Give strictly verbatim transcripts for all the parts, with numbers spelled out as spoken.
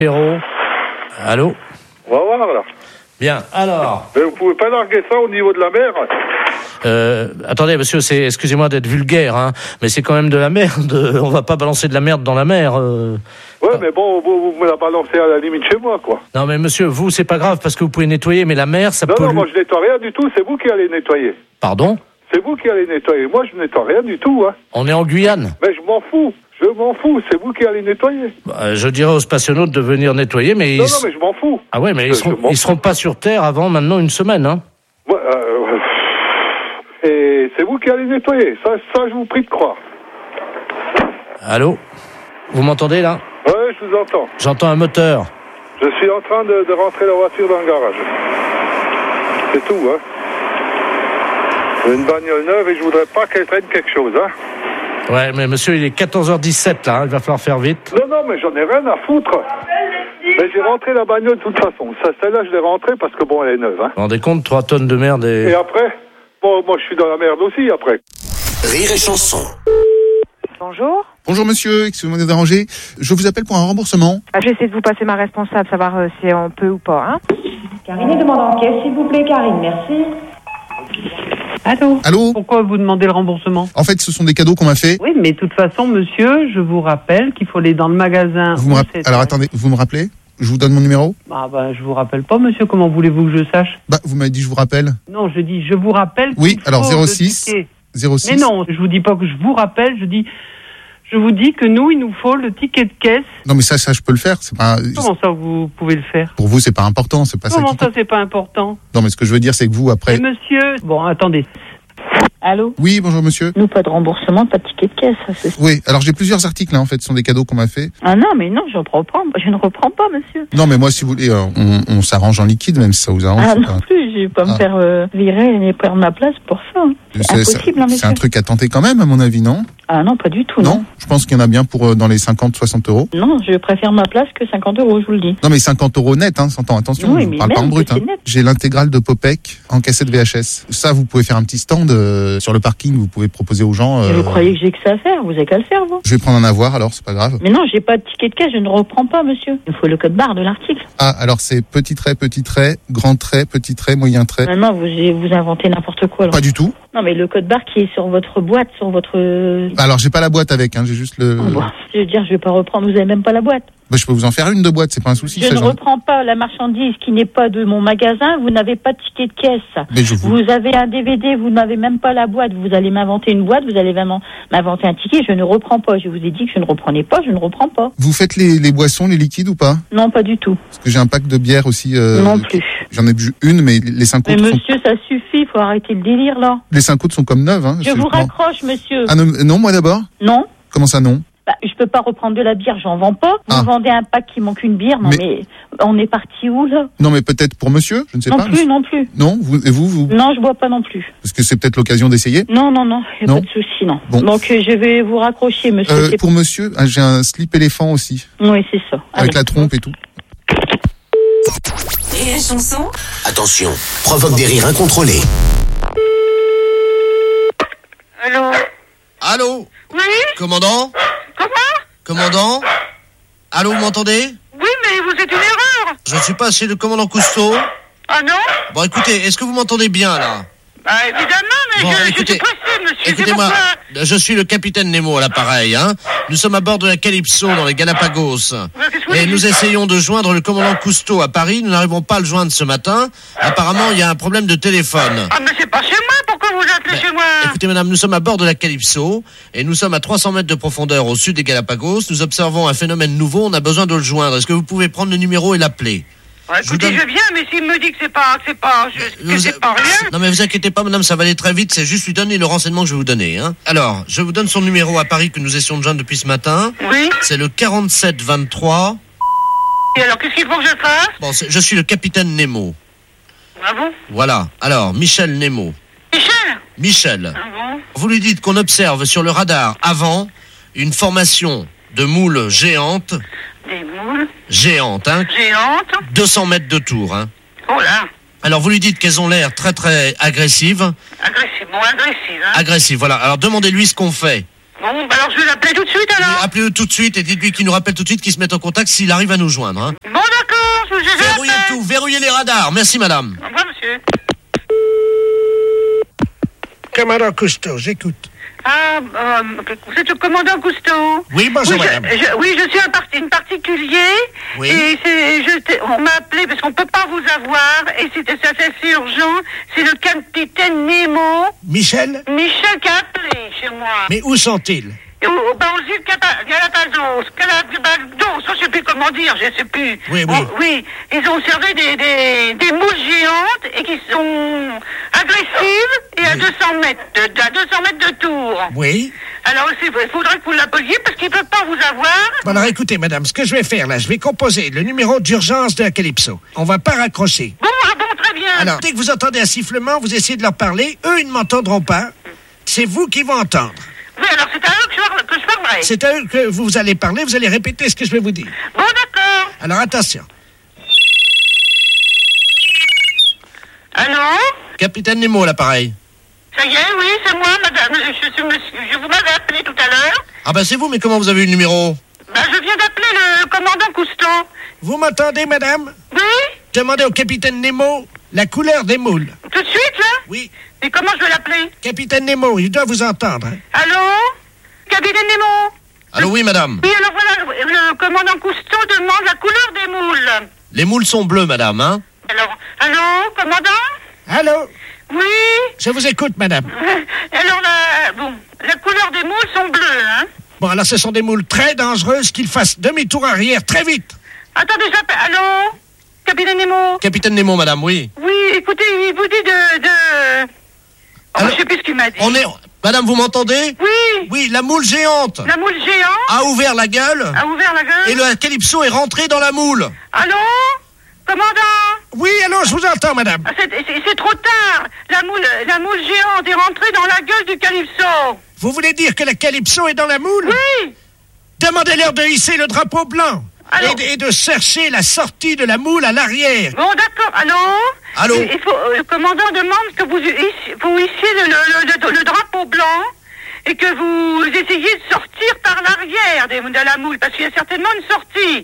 Héros. Allô? On va voir là. Bien, alors... Mais vous pouvez pas larguer ça au niveau de la mer. Euh, attendez, monsieur, c'est, excusez-moi d'être vulgaire, hein, mais c'est quand même de la merde. On va pas balancer de la merde dans la mer. Euh... Ouais, ah. mais bon, vous, vous me la balancez à la limite chez moi, quoi. Non, mais monsieur, vous, c'est pas grave parce que vous pouvez nettoyer, mais la mer, ça non, pollue. Non, moi je nettoie rien du tout, c'est vous qui allez nettoyer. Pardon? C'est vous qui allez nettoyer. Moi, je nettoie rien du tout, hein. On est en Guyane. Mais je m'en fous. Je m'en fous. C'est vous qui allez nettoyer. Bah, je dirais aux spationautes de venir nettoyer, mais... Non, ils... non, mais je m'en fous. Ah ouais, mais je, ils seront, ils seront pas sur Terre avant maintenant une semaine, hein. Ouais, euh... Et c'est vous qui allez nettoyer. Ça, ça, je vous prie de croire. Allô? Vous m'entendez, là? Ouais, je vous entends. J'entends un moteur. Je suis en train de, de rentrer la voiture dans le garage. C'est tout, hein. J'ai une bagnole neuve et je voudrais pas qu'elle traîne quelque chose, hein. Ouais, mais monsieur, il est quatorze heures dix-sept, là, hein. Il va falloir faire vite. Non, non, mais j'en ai rien à foutre. Mais j'ai rentré la bagnole de toute façon. Ça, celle-là, je l'ai rentrée parce que bon, elle est neuve, hein. Vous vous rendez compte, trois tonnes de merde et... Et après, bon, moi, je suis dans la merde aussi, après. Rire et chanson. Bonjour. Bonjour monsieur, excusez-moi de déranger. Je vous appelle pour un remboursement. Ah, je vais essayer de vous passer ma responsable, savoir euh, si on peut ou pas. Hein. Karine demande en caisse, s'il vous plaît, Karine, merci. Allô? Allô? Pourquoi vous demandez le remboursement? En fait, ce sont des cadeaux qu'on m'a fait. Oui, mais de toute façon, monsieur, je vous rappelle qu'il faut aller dans le magasin. Vous me rapp... Alors attendez, vous me rappelez? Je vous donne mon numéro? Ah bah, je vous rappelle pas, monsieur. Comment voulez-vous que je sache? Bah, vous m'avez dit je vous rappelle. Non, je dis je vous rappelle. Oui, alors zéro six zéro six. Mais non, je vous dis pas que je vous rappelle, je dis je vous dis que nous, il nous faut le ticket de caisse. Non, mais ça, ça, je peux le faire. C'est pas. Comment ça, vous pouvez le faire? Pour vous, c'est pas important, c'est pas ça. Comment qui ça, compte. c'est pas important? Non, mais ce que je veux dire, c'est que vous, après. Mais monsieur, bon, attendez. Allô? Oui, bonjour monsieur. Nous, pas de remboursement, pas de ticket de caisse. Ça, c'est... Oui, alors j'ai plusieurs articles, là, en fait, ce sont des cadeaux qu'on m'a fait. Ah non, mais non, je reprends pas. Je ne reprends pas, monsieur. Non, mais moi, si vous voulez, euh, on, on s'arrange en liquide, même si ça vous arrange. Ah non pas... plus, je vais pas ah. me faire euh, virer et prendre ma place pour ça. C'est, c'est impossible, ça, hein, monsieur. C'est un truc à tenter quand même, à mon avis, non? Ah non, pas du tout, non. Non, je pense qu'il y en a bien pour euh, dans les cinquante soixante euros. Non, je préfère ma place que cinquante euros, je vous le dis. Non, mais cinquante euros net, hein, s'entend, attention, Oui, je ne mais parle pas en même brut. que Hein. c'est net. J'ai l'intégrale de Popek en cassette V H S. Ça, vous pouvez faire un petit stand euh, sur le parking, vous pouvez proposer aux gens. Et Euh... vous croyez que j'ai que ça à faire? Vous avez qu'à le faire, vous. Je vais prendre un avoir alors, c'est pas grave. Mais non, j'ai pas de ticket de caisse, je ne reprends pas, monsieur. Il faut le code barre de l'article. Ah, alors c'est petit trait, petit trait, grand trait, petit trait, moyen trait. Maintenant, vous, vous inventez n'importe quoi, alors. Pas du tout. Non, mais le code barre qui est sur votre boîte, sur votre... Alors, j'ai pas la boîte avec, hein, j'ai juste le... Oh, bon, je veux dire, je vais pas reprendre, vous avez même pas la boîte. Bah, je peux vous en faire une de boîte, c'est pas un souci. Je ça, ne j'en... reprends pas la marchandise qui n'est pas de mon magasin, vous n'avez pas de ticket de caisse. Mais je vous... Vous avez un D V D, vous n'avez même pas la boîte, vous allez m'inventer une boîte, vous allez vraiment m'inventer un ticket, je ne reprends pas. Je vous ai dit que je ne reprenais pas, je ne reprends pas. Vous faites les, les boissons, les liquides ou pas? Non, pas du tout. Parce que j'ai un pack de bière aussi. Euh... Non plus. J'en ai bu une, mais les cinq Mais autres monsieur, sont... ça suffit, faut arrêter le délire, là. Les cinq autres sont comme neuves, hein. Je vous raccroche, monsieur. Ah non, non, moi d'abord? Non. Comment ça, non? Bah, je peux pas reprendre de la bière, j'en vends pas. Vous Ah. vendez un pack qui manque une bière, non mais, Mais- on est parti où, là? Non, mais peut-être pour monsieur, je ne sais Non pas. plus, monsieur. non plus. Non, vous, et vous, vous... Non, je bois pas non plus. Parce que c'est peut-être l'occasion d'essayer. Non, non, non, y a Non. pas de souci, non. Bon. Donc, euh, je vais vous raccrocher, monsieur. Euh, C'est- pour monsieur, ah, j'ai un slip éléphant aussi, Oui, c'est ça. avec Allez. la trompe et tout. Et la chanson? Attention, provoque des rires incontrôlés. Allô? Allô? Oui? Commandant? Comment? Commandant? Allô, vous m'entendez? Oui, mais vous êtes une erreur. Je ne suis pas chez le commandant Cousteau. Ah non? Bon, écoutez, est-ce que vous m'entendez bien, là? Bah évidemment, mais Bon, je, écoutez, je suis pressé, monsieur. C'est Écoutez-moi, pourquoi- je suis le capitaine Nemo à l'appareil, hein. Nous sommes à bord de la Calypso dans les Galapagos. Qu'est-ce que vous Et dites? nous essayons de joindre le commandant Cousteau à Paris. Nous n'arrivons pas à le joindre ce matin. Apparemment, il y a un problème de téléphone. Ah, mais c'est pas chez moi, pourquoi vous appelez chez moi? Écoutez, madame, nous sommes à bord de la Calypso et nous sommes à trois cents mètres de profondeur au sud des Galapagos. Nous observons un phénomène nouveau. On a besoin de le joindre. Est-ce que vous pouvez prendre le numéro et l'appeler? Ouais, je vous écoutez, donne- je viens, mais s'il me dit que c'est pas, que c'est pas, je- que Vous- c'est pas rien. Non mais vous inquiétez pas madame, ça va aller très vite, c'est juste lui donner le renseignement que je vais vous donner. Hein. Alors, je vous donne son numéro à Paris que nous essayons de joindre depuis ce matin. Oui? C'est le quarante-sept vingt-trois. Et alors, qu'est-ce qu'il faut que je fasse? Bon, c'est- je suis le capitaine Nemo. Ah bon? Voilà. Alors, Michel Nemo. Michel? Michel, Ah bon? vous lui dites qu'on observe sur le radar avant une formation de moules géantes. Des moules Géantes, hein. géantes? deux cents mètres de tour, hein. Oh là! Alors, vous lui dites qu'elles ont l'air très très agressives. Agressive, bon, agressive, hein? Agressives, voilà. Alors, demandez-lui ce qu'on fait. Bon, bah alors je vais l'appeler tout de suite Oui, alors. appelez-le tout de suite et dites-lui qu'il nous rappelle tout de suite, qu'il se mette en contact s'il arrive à nous joindre. Hein. Bon, d'accord, je je Verrouillez l'appelle. tout, verrouillez les radars. Merci, madame. Au revoir, monsieur. Commandant Cousteau, j'écoute. Ah, euh, vous êtes le commandant Cousteau. Oui, bonjour, oui, je, madame. je- oui, je suis un, parti, une particulier. Oui. Et c'est, je, t'ai- on m'a appelé parce qu'on peut pas vous avoir. Et c'était ça, c'est assez urgent. C'est le capitaine Nemo. Michel? Michel qui a appelé chez moi. Mais où sont-ils? Et Au, au, bah, aux îles Capa- Galapagos. Galapagos, je sais plus comment dire, je sais plus. Oui, oui. Oh, oui, ils ont observé des, des, des mouches géantes et qui sont agressives et à Oui. deux cents mètres, de, de- à deux cents mètres de tour. Oui. Alors, il faudrait que vous l'appeliez parce qu'ils ne peuvent pas vous avoir. Bon, alors écoutez, madame, ce que je vais faire là, je vais composer le numéro d'urgence de la Calypso. On va pas raccrocher. Bon, ah bon, très bien. Alors, dès que vous entendez un sifflement, vous essayez de leur parler. Eux, ils ne m'entendront pas. C'est vous qui vont entendre. Oui, alors c'est à eux que je, par- que je parlerai. C'est à eux que vous allez parler, vous allez répéter ce que je vais vous dire. Bon, d'accord. Alors, attention. Allô? Capitaine Nemo, l'appareil. Ça y est, oui, c'est moi, madame. Je, je, suis monsieur- je vous m'avais appelé tout à l'heure. Ah bah c'est vous, mais comment vous avez eu le numéro? Ben, je viens d'appeler le commandant Cousteau. Vous m'entendez, madame? Oui? Demandez au capitaine Nemo la couleur des moules. Tout de suite, là? Oui. Et comment je vais l'appeler? Capitaine Nemo, il doit vous entendre. hein. Allô? Capitaine Nemo? Allô, oui, madame. Oui, alors voilà, le, le commandant Cousteau demande la couleur des moules. Les moules sont bleues, madame, hein? Alors, allô, commandant? Allô? Oui? Je vous écoute, madame. Alors, la, bon, la couleur des moules sont bleues, hein? Bon, alors ce sont des moules très dangereuses qu'il fasse demi-tour arrière très vite. Attendez, j'appelle. Allô? Capitaine Nemo? Capitaine Nemo, madame, oui. Oui, écoutez, il vous dit de... de... Oh, Alors, je sais plus ce qu'il m'a dit. On est... Madame, vous m'entendez? Oui, Oui, la moule géante la moule géante a ouvert la gueule a ouvert la gueule. et le Calypso est rentré dans la moule. Allô? Commandant? Oui, allô, je vous entends, madame. Ah, C'est c'est- c'est trop tard. La moule, la moule géante est rentrée dans la gueule du Calypso. Vous voulez dire que la Calypso est dans la moule? Oui. Demandez-leur de hisser le drapeau blanc. Allô? Et, de- et de chercher la sortie de la moule à l'arrière. Bon, d'accord. Allô? Allô? Il il faut, euh, le commandant demande que vous, hiss- vous hissiez le, le, le, le drapeau blanc et que vous essayiez de sortir par l'arrière des- de la moule, parce qu'il y a certainement une sortie.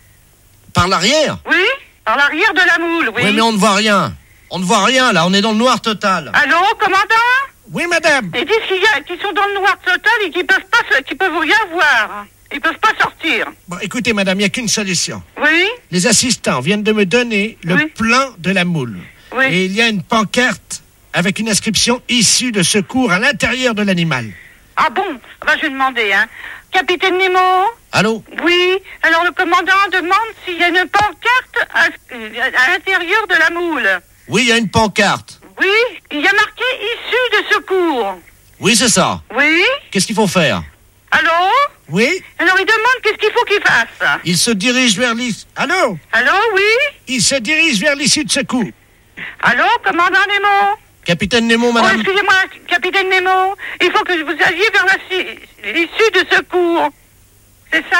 Par l'arrière? Oui? Par l'arrière de la moule, oui. Oui, mais on ne voit rien. On ne voit rien, là. On est dans le noir total. Allô, commandant? Oui, madame. Ils disent qu'il y a, qu'ils sont dans le noir total et qu'ils peuvent pas, se- qu'ils peuvent rien voir. Ils peuvent pas sortir. Bon, écoutez, madame, il n'y a qu'une solution. Oui? Les assistants viennent de me donner le Oui. plan de la moule. Oui. Et il y a une pancarte avec une inscription issue de secours à l'intérieur de l'animal. Ah bon? Ah bah, je vais demander, hein. Capitaine Nemo? Allô? Oui. Alors le commandant demande s'il y a une pancarte à, à l'intérieur de la moule. Oui, il y a une pancarte. Oui? Il y a marqué issue de secours. Oui, c'est ça. Oui? Qu'est-ce qu'il faut faire? Allô? Oui? Alors il demande qu'est-ce qu'il faut qu'il fasse. Il se dirige vers l'issue. Allô? Allô? Oui? Il se dirige vers l'issue de secours. Allô, commandant Nemo? Capitaine Nemo, Oh, madame. excusez-moi, capitaine Nemo. Il faut que vous alliez vers la si- l'issue de secours. C'est ça?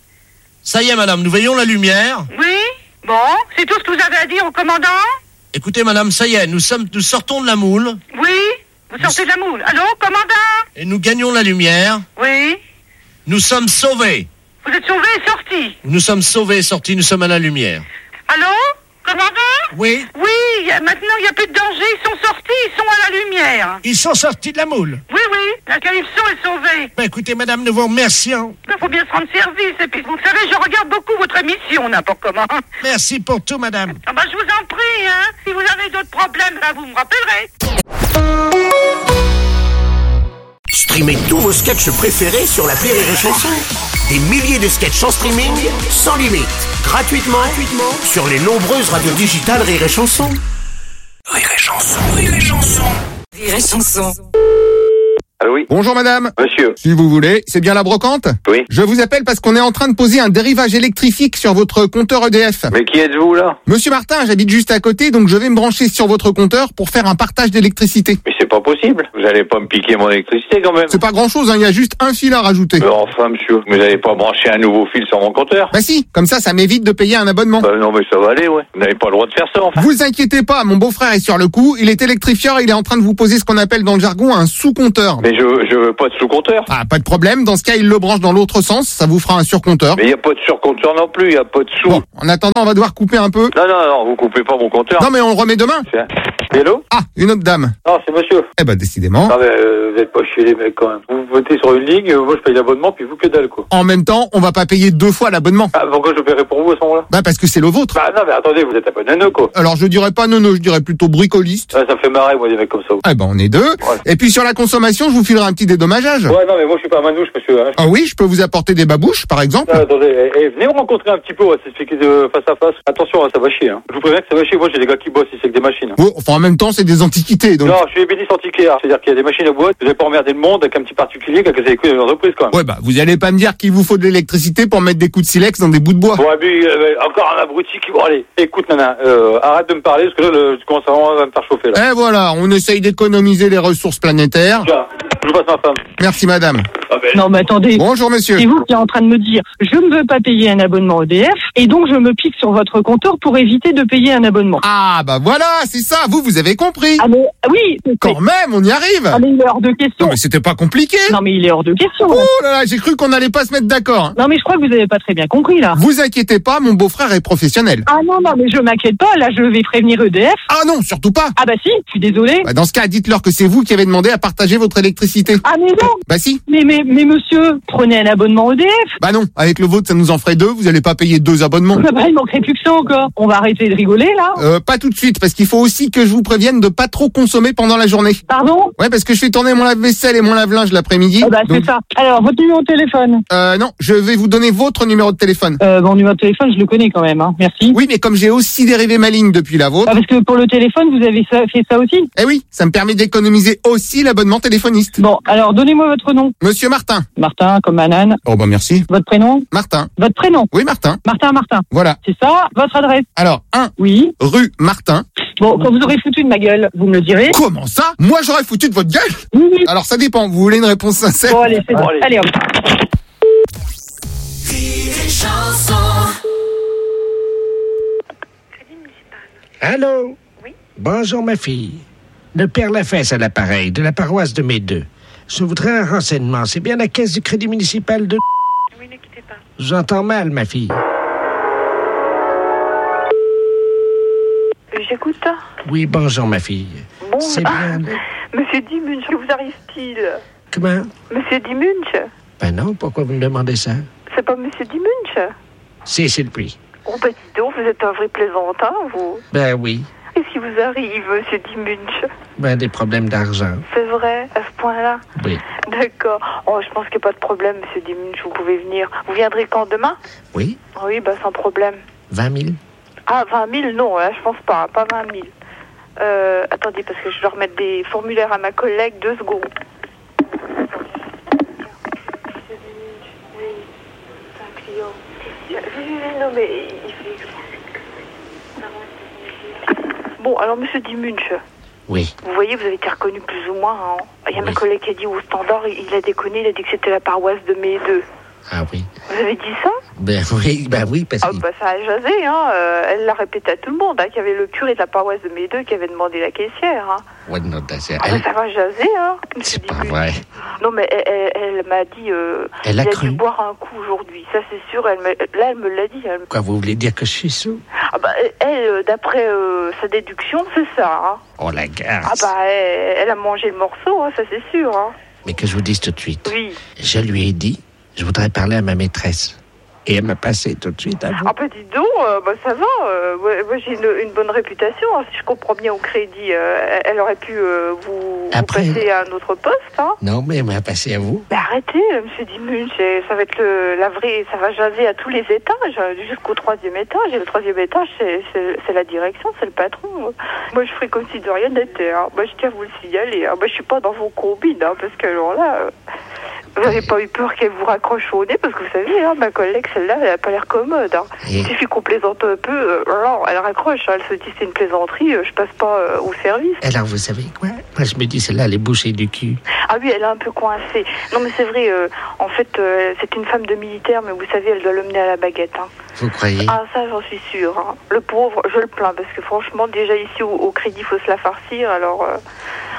Ça y est, madame, nous voyons la lumière. Oui? Bon, c'est tout ce que vous avez à dire au commandant? Écoutez, madame, ça y est, nous sommes, nous sortons de la moule Oui? Vous sortez de la moule. Allô, commandant? et nous gagnons la lumière. Oui? Nous sommes sauvés. Vous êtes sauvé et sorti. Nous sommes sauvés et sortis, nous sommes à la lumière. Allô? Commandant? Oui? Oui, y a- maintenant il n'y a plus de danger, ils sont sortis, ils sont à la lumière. Ils sont sortis de la moule. Oui, oui, la Calypso est sauvée. Ben, écoutez, madame, nous vous remercions. Il faut bien se rendre service. Et puis, vous savez, je regarde beaucoup votre émission, n'importe comment. Merci pour tout, madame. Ah bah, je vous en prie, hein. Si vous avez d'autres problèmes, là, vous me rappellerez. Streamez tous vos sketchs préférés sur l'appli Rire et Chanson. Des milliers de sketchs en streaming, sans limite, gratuitement, gratuitement sur les nombreuses radios digitales Rire et Chanson. Rire et Chanson, Rire et Chanson. Rire et Chanson. Allô, oui. Bonjour madame. Monsieur. Si vous voulez, c'est bien la brocante? Oui. Je vous appelle parce qu'on est en train de poser un dérivage électrifique sur votre compteur E D F. Mais qui êtes-vous, là? Monsieur Martin, j'habite juste à côté, donc je vais me brancher sur votre compteur pour faire un partage d'électricité. Mais c'est pas possible. Vous allez pas me piquer mon électricité, quand même. C'est pas grand chose, hein, il y a juste un fil à rajouter. Mais enfin, monsieur, vous n'allez pas brancher un nouveau fil sur mon compteur? Bah si, comme ça, ça m'évite de payer un abonnement. Bah non, mais ça va aller, ouais. Vous n'avez pas le droit de faire ça, enfin. Vous inquiétez pas, mon beau-frère est sur le coup, il est électrifieur, il est en train de vous poser ce qu'on appelle dans le jargon un sous-compteur. Mais je je, je veux pas de sous-compteur. Ah, pas de problème. Dans ce cas, il le branche dans l'autre sens. Ça vous fera un surcompteur. Mais il n'y a pas de surcompteur non plus, il n'y a pas de sous. Bon, en attendant, on va devoir couper un peu. Non, non, non, vous coupez pas mon compteur. Non, mais on le remet demain. Hello? Ah, une autre dame. Non, c'est monsieur. Eh ben, décidément. Non, mais euh, vous êtes pas chez les mecs quand même. Vous votez sur une ligne, euh, moi je paye l'abonnement, puis vous que dalle, quoi. En même temps, on va pas payer deux fois l'abonnement. Ah, pourquoi je paierai pour vous à ce moment-là? Bah, parce que c'est le vôtre. Bah, non, mais attendez, vous êtes un peu neuneux, quoi. Alors, je dirais pas nono, je dirais plutôt bricoliste. Ouais, ça me fait marrer, moi, des mecs comme ça. Eh ben, on est deux. Ouais. Et puis, sur la consommation, je vous filerai un petit dédommageage. Ouais, non, mais moi je suis pas un manouche, monsieur. Hein. Ah oui, je peux vous apporter des babouches, par exemple. Ah, attendez, eh, eh, venez me rencontrer un petit peu, on va s'expliquer de face à face. Attention, hein, ça va chier. Hein. Je vous préviens que ça va chier. Moi, j'ai des gars qui bossent ici avec des machines. Hein. Oh, enfin, en même temps, c'est des antiquités, donc. Non, je suis ébéniste antiquaire. C'est-à-dire qu'il y a des machines à boîte. Vous n'allez pas emmerder le monde avec un petit particulier qui a cassé les couilles de l'entreprise, quand même. Ouais, bah, vous allez pas me dire qu'il vous faut de l'électricité pour mettre des coups de silex dans des bouts de bois. Bon, et puis, euh, encore un abruti qui... Bon, allez, écoute, nana, euh, arrête de me parler, parce que là, le, je commence à vraiment à me faire chauffer, là. Et voilà, on essaye d'économiser les ressources planétaires. Tiens, je vous passe ma femme. Merci, madame. Ah, ben... Non, mais attendez. Bonjour, monsieur. C'est vous qui êtes en train de me dire, je ne veux pas payer un abonnement E D F, et donc je me pique sur votre compteur pour éviter de payer un abonnement. Ah, bah voilà, c'est ça, vous, vous avez compris. Ah, mais oui. Quand même, on y arrive. Ah, mais il est hors de question. Non, mais c'était pas compliqué. Non, mais il est hors de question. Oh là là, j'ai cru qu'on allait pas se mettre d'accord. Non, mais je crois que vous avez pas très bien compris, là. Vous inquiétez pas, mon beau-frère est professionnel. Ah non, non, mais je m'inquiète pas, là, je vais prévenir E D F. Ah non, surtout pas. Ah bah si, je suis désolée. Bah, dans ce cas, dites-leur que c'est vous qui avez demandé à partager votre électricité. Ah mais non. Bah si. Mais, mais, mais monsieur, prenez un abonnement E D F. Bah non, avec le vôtre, ça nous en ferait deux, vous allez pas payer deux abonnements. Bah il manquerait plus que ça encore. On va arrêter de rigoler, là. Euh, pas tout de suite, parce qu'il faut aussi que je vous prévienne de pas trop consommer pendant la journée. Pardon? Ouais, parce que je fais tourner mon lave-vaisselle et mon lave-linge l'après-midi. Ah bah donc... c'est ça. Alors, votre numéro de téléphone? Euh, non, je vais vous donner votre numéro de téléphone. Euh, mon numéro de téléphone, je le connais quand même, hein. Merci. Oui, mais comme j'ai aussi dérivé ma ligne depuis la vôtre... Ah, parce que pour le téléphone, vous avez ça, fait ça aussi? Eh oui, ça me permet d'économiser aussi l'abonnement téléphoniste. Bon, alors, donnez-moi votre nom. Monsieur Martin. Martin, comme Anane. Oh bah merci. Votre prénom? Martin. Votre prénom? Oui, Martin. Martin, Martin. Voilà. C'est ça, votre adresse? Alors, un Oui. rue Martin. Bon, quand vous aurez foutu de ma gueule, vous me le direz. Comment ça? Moi, j'aurais foutu de votre gueule? Oui, oui. Alors, ça dépend. Vous voulez une réponse sincère? Bon, allez, c'est bon. Allez, allez hop. Allô? Oui. Bonjour, ma fille. Le père Lafesse à l'appareil, de la paroisse de mes deux. Je voudrais un renseignement. C'est bien la caisse du crédit municipal de... Oui, ne quittez pas. J'entends mal, ma fille. J'écoute. Oui, bonjour, ma fille. Bon, C'est ah, bien... Monsieur Dimunch, que vous arrive-t-il? Comment? Monsieur Dimunch? Ben non, pourquoi vous me demandez ça? C'est pas Monsieur Dimunch? Si, c'est le prix. Oh, bah dis donc, vous êtes un vrai plaisantin, vous. Ben oui. Qu'est-ce qui vous arrive, Monsieur Dimunch? Ben des problèmes d'argent. C'est vrai, à ce point-là? Oui. D'accord. Oh, je pense qu'il n'y a pas de problème, Monsieur Dimunch, vous pouvez venir. Vous viendrez quand, demain? Oui? Oui, bah sans problème. vingt mille? Ah, vingt mille, non, là, je pense pas, pas vingt mille. Euh, attendez, parce que je dois remettre des formulaires à ma collègue, deux secondes. Oui, c'est un client. Oui, oui, oui, non, mais il fait... Bon, alors, monsieur Dimunch, Oui. vous voyez, vous avez été reconnu plus ou moins, hein. Il y a ma collègue qui a dit au standard, il a déconné, il a dit que c'était la paroisse de mes deux. Ah oui. Vous avez dit ça? Ben oui, ben oui, parce Ah que... bah ça a jasé, hein. Euh, elle l'a répété à tout le monde, hein, qu'il y avait le curé de la paroisse de mes deux qui avait demandé la caissière, hein. Ouais, non, c'est... Ah bah ça va jaser, hein. C'est pas vrai. Non mais elle, elle, elle m'a dit, euh, Elle a il a cru. dû boire un coup aujourd'hui, ça c'est sûr. Elle me, là elle me l'a dit. Elle... Quoi, vous voulez dire que je suis sous? Ah bah elle, euh, d'après euh, sa déduction, c'est ça, hein. Oh, la garce. Ah bah elle, elle a mangé le morceau, hein, ça c'est sûr, hein. Mais que je vous dise tout de suite. Oui. Je lui ai dit, je voudrais parler à ma maîtresse. Et elle m'a passé tout de suite à vous. Ah bah dis donc, euh, bah ça va, euh, moi, moi, j'ai une, une bonne réputation, hein, si je comprends bien au crédit, euh, elle aurait pu euh, vous, Après... vous passer à un autre poste, hein. Non, mais elle m'a passé à vous. Mais arrêtez, euh, monsieur Dimunch, et ça va être le, la vraie, ça va jaser à tous les étages, euh, jusqu'au troisième étage, et le troisième étage, c'est, c'est, c'est la direction, c'est le patron. Moi je ferai comme si de rien n'était, hein. Moi je tiens à vous le signaler, hein. Moi je suis pas dans vos combines, hein, parce que alors là... Euh... Vous n'avez pas eu peur qu'elle vous raccroche au nez, parce que vous savez, hein, ma collègue, celle-là, elle n'a pas l'air commode. Hein. Et... Il suffit qu'on plaisante un peu, euh, alors elle raccroche, hein, elle se dit c'est une plaisanterie, euh, je passe pas euh, au service. Alors, vous savez quoi? Moi, je me dis, celle-là, elle est bouchée du cul. Ah oui, elle est un peu coincée. Non, mais c'est vrai, euh, en fait, euh, c'est une femme de militaire, mais vous savez, elle doit l'emmener à la baguette. Hein. Vous croyez? Ah, ça, j'en suis sûre. Hein. Le pauvre, je le plains, parce que franchement, déjà ici, au, au crédit, il faut se la farcir, alors... Euh...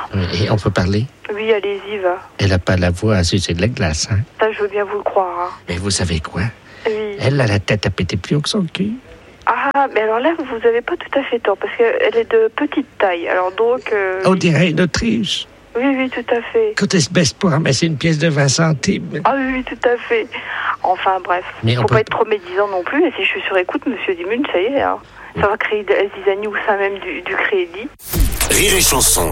Et on peut parler? Oui, allez-y, va. Elle n'a pas la voix à sucer de la glace, hein? Ça, je veux bien vous le croire. Hein. Mais vous savez quoi? Oui. Elle a la tête à péter plus haut que son cul. Ah, mais alors là, vous n'avez pas tout à fait tort, parce qu'elle est de petite taille. Alors donc... Euh, On dirait une Autriche. Oui, oui, tout à fait. Quand elle se baisse pour ramasser une pièce de vingt centimes. Ah oui, oui, tout à fait. Enfin, bref. Mais faut on pas peut... être trop médisant non plus. Et si je suis sur écoute, monsieur Dimun, ça y est, hein. Ça va créer des années ou ça même du, du crédit. Rire et chanson.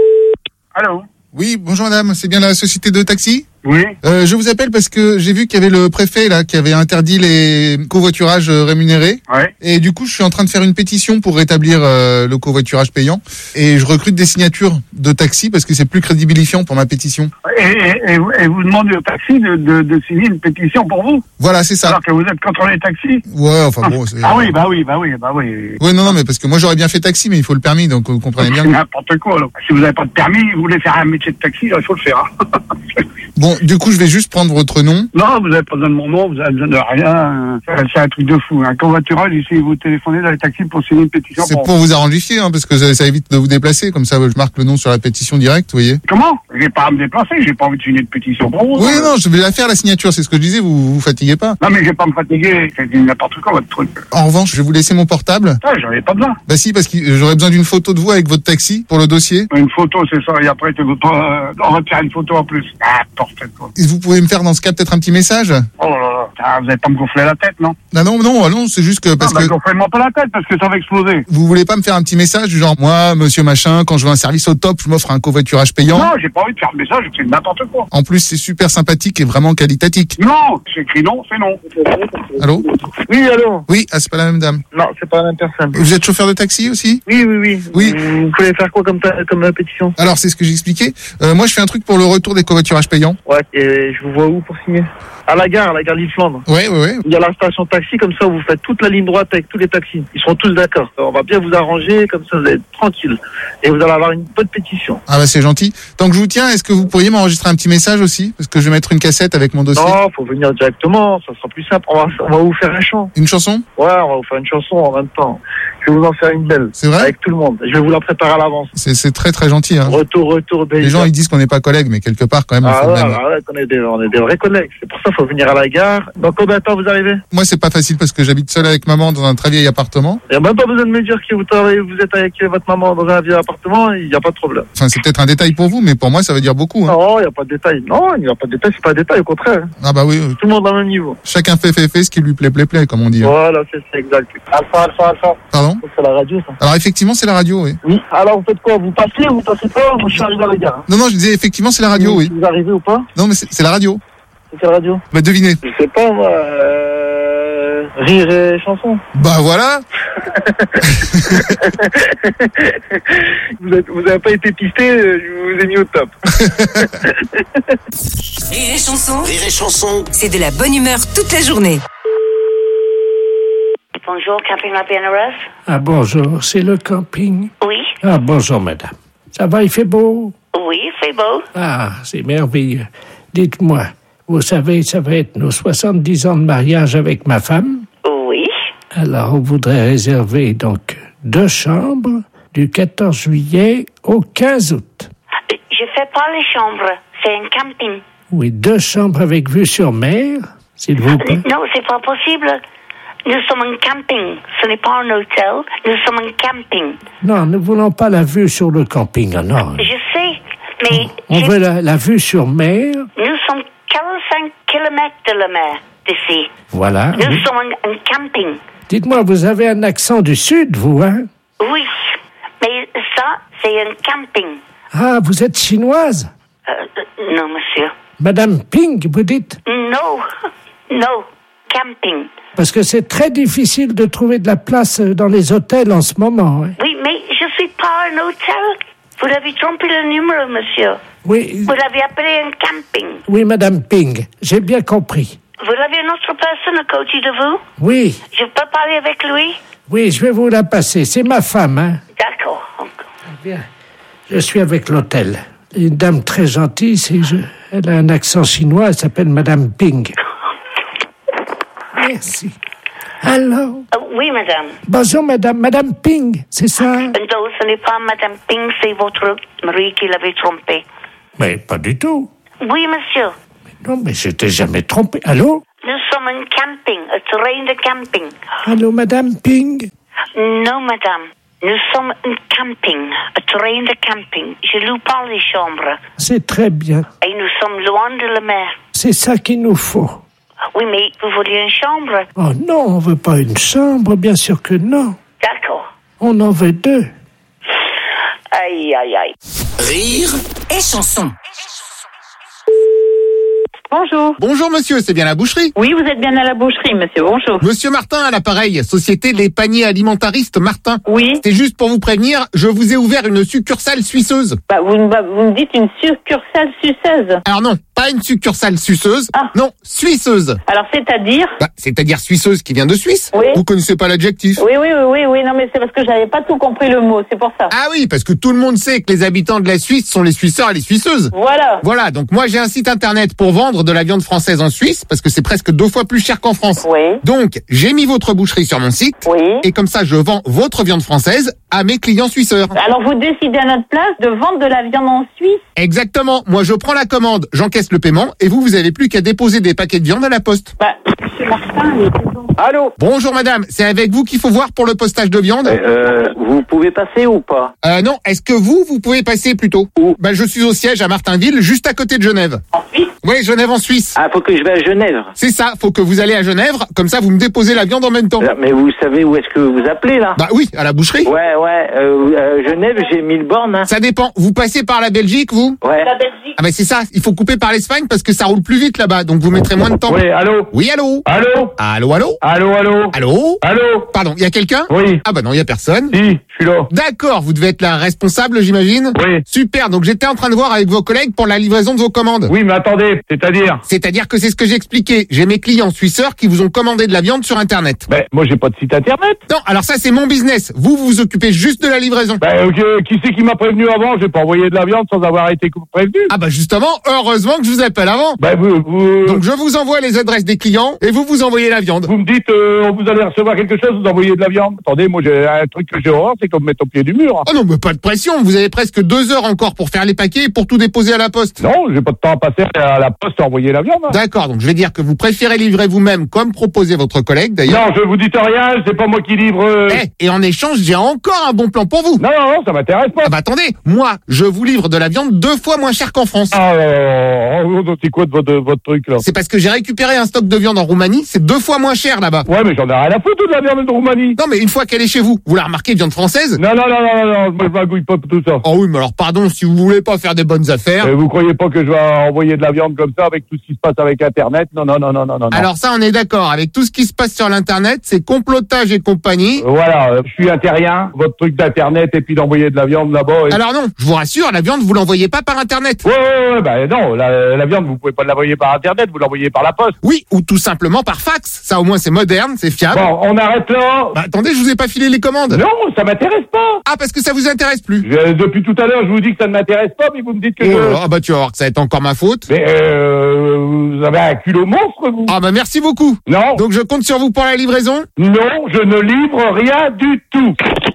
Allô? Oui, bonjour madame, c'est bien la société de taxi? Oui. Euh, je vous appelle parce que j'ai vu qu'il y avait le préfet là qui avait interdit les covoiturages rémunérés. Ouais. Et du coup, je suis en train de faire une pétition pour rétablir euh, le covoiturage payant. Et je recrute des signatures de taxi parce que c'est plus crédibilifiant pour ma pétition. Et, et, et, vous, et vous demandez au taxi de, de, de signer une pétition pour vous? Voilà, c'est ça. Alors que vous êtes contre les taxis? Ouais, enfin bon. C'est... Ah oui, bah oui, bah oui, bah oui. Ouais, non, non, mais parce que moi j'aurais bien fait taxi, mais il faut le permis, donc vous comprenez bien. C'est n'importe quoi. Alors. Si vous n'avez pas de permis, vous voulez faire un métier de taxi, là, il faut le faire. Hein. Bon, du coup, je vais juste prendre votre nom. Non, vous n'avez pas besoin de mon nom, vous n'avez besoin de rien. C'est un truc de fou. Un covoiturage, ici, vous téléphonez dans les taxis pour signer une pétition. C'est pour, pour vous arrangifier, hein, parce que ça, ça évite de vous déplacer. Comme ça, je marque le nom sur la pétition directe, vous voyez. Comment? J'ai pas à me déplacer, j'ai pas envie de signer de pétition pour vous. Oui, hein. non, je vais la faire, la signature, c'est ce que je disais, vous vous fatiguez pas. Non, mais je vais pas me fatiguer, c'est n'importe quoi, votre truc. En revanche, je vais vous laisser mon portable. Ah, j'en ai pas besoin. Bah si, parce que j'aurais besoin d'une photo de vous avec votre taxi pour le dossier. Une photo, c'est ça, et après, tu veux pas, euh, on retire une photo en plus. Ah, n'importe quoi. Et vous pouvez me faire dans ce cas peut-être un petit message? Oh là là, ah, vous allez pas me gonfler la tête, non? Non, non, non, non, c'est juste que parce ah, bah, que... gonflez-moi pas la tête, parce que ça va exploser. Vous voulez pas me faire un petit message du genre, moi, monsieur machin, quand je veux un service au top, je m'offre un covoiturage payant? Non, j'ai pas envie de faire le message, c'est n'importe quoi. En plus, c'est super sympathique et vraiment qualitatique. Non, j'écris non, c'est non. Allô? Oui, allô? Oui, ah, c'est pas la même dame. Non, c'est pas la même personne. Vous êtes chauffeur de taxi aussi? Oui, oui, oui. Oui. Vous pouvez faire quoi comme, comme euh, pétition? Alors, c'est ce que j'expliquais. Euh, moi, je fais un truc pour le retour des covoiturages payants. Ouais, et je vous vois où pour signer? À la gare, à la gare Lille-Flandre. Ouais, ouais, ouais. Il y a la station taxi, comme ça vous faites toute la ligne droite avec tous les taxis. Ils seront tous d'accord. On va bien vous arranger, comme ça vous allez être tranquille. Et vous allez avoir une bonne pétition. Ah bah c'est gentil. Tant que je vous tiens, est-ce que vous pourriez m'enregistrer un petit message aussi? Parce que je vais mettre une cassette avec mon dossier. Non, faut venir directement, ça sera plus simple. On va, on va vous faire un chant. Une chanson? Ouais, on va vous faire une chanson en même temps. Je vais vous en faire une belle. C'est vrai? Avec tout le monde. Je vais vous la préparer à l'avance. C'est, c'est très très gentil. Hein. Retour, retour. Les gens ils disent qu'on n'est pas collègues, mais quelque part quand même. Ah on, ouais, même. ah ouais, on, est des, on est des vrais collègues. C'est pour ça qu'il faut venir à la gare. Dans combien de temps vous arrivez? Moi c'est pas facile parce que j'habite seul avec maman dans un très vieil appartement. Il n'y a même pas besoin de me dire que vous travaillez, vous êtes avec votre maman dans un vieux appartement, il n'y a pas de problème. Enfin c'est peut-être un détail pour vous, mais pour moi ça veut dire beaucoup. Hein. Non, il n'y a pas de détail. Non, il n'y a pas de détail, c'est pas un détail, au contraire. Ah bah oui. Euh, Tout le monde au même niveau. Chacun fait fait fait ce qui lui plaît plaît plaît comme on dit. Hein. Voilà, c'est ça, exact. Alpha, alpha, alpha. Pardon? C'est la radio ça. Alors effectivement c'est la radio, oui. Oui. Alors vous faites quoi? Vous passez ou vous passez pas? Moi je suis arrivé à la gare. Hein. Non non je disais effectivement c'est la radio, oui. Vous arrivez ou pas? Non mais c'est, c'est la radio. C'est quelle radio? Bah devinez. Je sais pas moi. Euh... Rire et chanson. Bah voilà. vous, êtes, vous avez pas été pisté, je vous ai mis au top. Rire et chanson. Rire et chanson. C'est de la bonne humeur toute la journée. Bonjour, Camping La P N R F. Ah bonjour, c'est le camping. Oui. Ah bonjour madame. Ça va, il fait beau? Oui, il fait beau. Ah, c'est merveilleux. Dites-moi, vous savez, ça va être nos soixante-dix ans de mariage avec ma femme. Oui. Alors, on voudrait réserver donc deux chambres du quatorze juillet au quinze août. Je fais pas les chambres, c'est un camping. Oui, deux chambres avec vue sur mer, s'il vous plaît. Non, c'est pas possible. Nous sommes un camping. Ce n'est pas un hôtel. Nous sommes un camping. Non, nous ne voulons pas la vue sur le camping, ah non. Je sais, mais... On je... veut la, la vue sur mer. Nous sommes quarante-cinq kilomètres de la mer d'ici. Voilà. Nous oui. sommes un, un camping. Dites-moi, vous avez un accent du sud, vous, hein? Oui, mais ça, c'est un camping. Ah, vous êtes chinoise? Euh, non, monsieur. Madame Ping, vous dites? Non, non, camping. Parce que c'est très difficile de trouver de la place dans les hôtels en ce moment. Hein. Oui, mais je suis pas un hôtel. Vous avez trompé le numéro, monsieur. Oui. Vous l'avez appelé un camping. Oui, Madame Ping, j'ai bien compris. Vous avez une autre personne à côté de vous? Oui. Je peux parler avec lui? Oui, je vais vous la passer. C'est ma femme, hein. D'accord. Bien. Je suis avec l'hôtel. Une dame très gentille, c'est je... elle a un accent chinois, elle s'appelle Madame Ping. Merci. Allô? Euh, oui, madame. Bonjour, madame. Madame Ping, c'est ça? Non, ce n'est pas madame Ping, c'est votre mari qui l'avait trompé. Mais pas du tout. Oui, monsieur. Non, mais je t'ai jamais trompé. Allô? Nous sommes en camping, un terrain de camping. Allô, madame Ping? Non, madame. Nous sommes en camping, un terrain de camping. Je loue pas les chambres. C'est très bien. Et nous sommes loin de la mer. C'est ça qu'il nous faut. Oui, mais vous voulez une chambre? Oh non, on veut pas une chambre, bien sûr que non. D'accord. On en veut deux. Aïe, aïe, aïe. Rire et chanson. Bonjour. Bonjour monsieur, c'est bien la boucherie? Oui, vous êtes bien à la boucherie, monsieur. Bonjour. Monsieur Martin à l'appareil, société Les Paniers Alimentaristes Martin. Oui. C'est juste pour vous prévenir, je vous ai ouvert une succursale suisseuse. Bah, vous, me- vous me dites une succursale suceuse. Alors non, pas une succursale suceuse, Ah. non, suisseuse. Alors, c'est-à-dire? Bah, c'est-à-dire suisseuse qui vient de Suisse. Oui. Vous connaissez pas l'adjectif? Oui, oui, oui, oui, oui, non, mais c'est parce que j'avais pas tout compris le mot, c'est pour ça. Ah oui, parce que tout le monde sait que les habitants de la Suisse sont les Suisseurs et les Suisseuses. Voilà. Voilà, donc moi j'ai un site internet pour vendre de la viande française en Suisse, parce que c'est presque deux fois plus cher qu'en France. Oui. Donc, j'ai mis votre boucherie sur mon site, Oui. et comme ça je vends votre viande française à mes clients suisseurs. Alors, vous décidez à notre place de vendre de la viande en Suisse? Exactement, moi je prends la commande, j'encaisse le paiement, et vous, vous avez plus qu'à déposer des paquets de viande à la poste. Bah, monsieur Martin, il est toujours... Allô? Bonjour madame, c'est avec vous qu'il faut voir pour le postage de viande? Euh, vous pouvez passer ou pas? Euh, non, est-ce que vous, vous pouvez passer plutôt? Où? Bah, je suis au siège à Martinville, juste à côté de Genève. En Suisse? Oui, Genève en Suisse. Ah, faut que je vais à Genève. C'est ça, faut que vous allez à Genève, comme ça vous me déposez la viande en même temps. Là, mais vous savez où est-ce que vous appelez, là? Bah oui, à la boucherie. Ouais, ouais, euh, euh, Genève, j'ai mille bornes, hein. Ça dépend, vous passez par la Belgique, vous? Ouais. La Belgique. Ah bah c'est ça, il faut couper par l'Espagne parce que ça roule plus vite là-bas, donc vous mettrez moins de temps. Oui, allô? Oui, allô? Allô? Allô, allô? Allô, allô? Allô? Allô? Pardon, il y a quelqu'un? Oui. Ah bah non, il y a personne. Si, je suis là. D'accord, vous devez être la responsable, j'imagine? Oui. Super, donc j'étais en train de voir avec vos collègues pour la livraison de vos commandes. Oui, mais attendez, c'est-à-dire? C'est-à-dire que c'est ce que j'ai expliqué. J'ai mes clients suisseurs qui vous ont commandé de la viande sur Internet. Ben, moi, j'ai pas de site internet. Non, alors ça c'est mon business. Vous, vous vous occupez juste de la livraison. Ben, ok, qui c'est qui m'a prévenu avant? J'ai pas envoyé de la viande sans avoir été prévenu. Ah bah justement, heureusement que je vous appelle avant. Ben, vous, vous... Donc je vous envoie les adresses des clients et vous vous envoyez la viande. Vous me dites, euh, vous allez recevoir quelque chose, vous envoyez de la viande. Attendez, moi, j'ai un truc que j'ai horreur, c'est comme mettre au pied du mur. Oh non, mais pas de pression. Vous avez presque deux heures encore pour faire les paquets et pour tout déposer à la poste. Non, j'ai pas de temps à passer à la poste à envoyer la viande. hein. D'accord, donc je vais dire que vous préférez livrer vous-même comme proposé votre collègue d'ailleurs. Non, je vous dis rien, c'est pas moi qui livre. euh. Eh, et en échange, j'ai encore un bon plan pour vous. Non, non, non, ça m'intéresse pas. Ah bah attendez, moi, je vous livre de la viande deux fois moins cher qu'en France. Ah, euh, oh, c'est quoi de votre, votre truc là? C'est parce que j'ai récupéré un stock de viande en Roumanie, c'est deux fois moins cher là-bas. Ouais, mais j'en ai rien à foutre de la viande de Roumanie. Non mais une fois qu'elle est chez vous, vous la remarquez, viande française? Non, non, non, non, non, non, moi je m'agouille pas pour tout ça. Oh oui, mais alors pardon, si vous voulez pas faire des bonnes affaires. Euh, vous croyez pas que je vais envoyer de la viande comme ça avec tout ce qui se passe avec Internet? Non, non, non, non, non, non. Alors ça, on est d'accord. Avec tout ce qui se passe sur l'Internet, c'est complotage et compagnie. Euh, voilà, euh, je suis un terrien, votre truc d'Internet et puis d'envoyer de la viande là-bas. Et... Alors non, je vous rassure, la viande, vous l'envoyez pas par Internet. Ouais, ouais, ouais, bah non, la, la viande, vous pouvez pas l'envoyer par Internet, vous l'envoyez par la poste. Oui, ou tout simplement par fax. Ça au moins c'est moderne, c'est fiable. Bon, on arrête là. Bah attendez, je vous ai pas filé les commandes. Non, ça m'intéresse pas. Ah, parce que ça vous intéresse plus. Je- depuis tout à l'heure, je vous dis que ça ne m'intéresse pas, mais vous me dites que Oh je... là là, ah bah tu vas voir que ça va être encore ma faute. Mais euh, vous avez un culot monstre, vous. Ah bah merci beaucoup. Non. Donc je compte sur vous pour la livraison. Non, je ne livre rien du tout.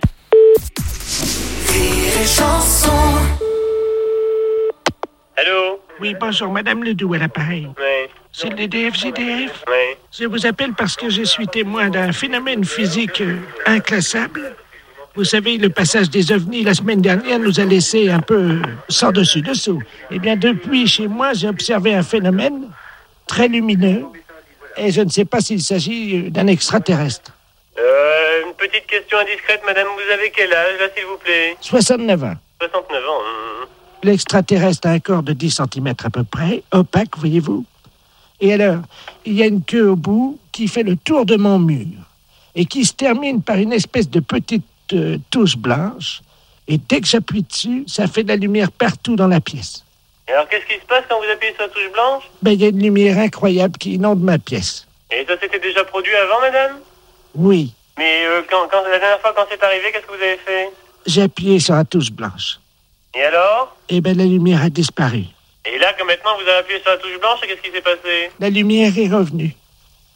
Allô? Oui, bonjour, Madame Ledoux à l'appareil. Oui. C'est le D F J D F? Oui. Je vous appelle parce que je suis témoin d'un phénomène physique euh, inclassable. Vous savez, le passage des ovnis la semaine dernière nous a laissé un peu euh, sans dessus-dessous. Eh bien, depuis chez moi, j'ai observé un phénomène très lumineux et je ne sais pas s'il s'agit euh, d'un extraterrestre. Euh, une petite question indiscrète, madame, vous avez quel âge, là, s'il vous plaît? soixante-neuf ans. soixante-neuf ans. hum. L'extraterrestre a un corps de dix centimètres à peu près, opaque, voyez-vous. Et alors, il y a une queue au bout qui fait le tour de mon mur et qui se termine par une espèce de petite euh, touche blanche. Et dès que j'appuie dessus, ça fait de la lumière partout dans la pièce. Et alors, qu'est-ce qui se passe quand vous appuyez sur la touche blanche? Ben, il y a une lumière incroyable qui inonde ma pièce. Et ça s'était déjà produit avant, madame? Oui, Mais euh, quand, quand, la dernière fois, quand c'est arrivé, qu'est-ce que vous avez fait? j'ai appuyé sur la touche blanche. Et alors? Et ben, la lumière a disparu. Et là, que maintenant vous avez appuyé sur la touche blanche, qu'est-ce qui s'est passé? La lumière est revenue.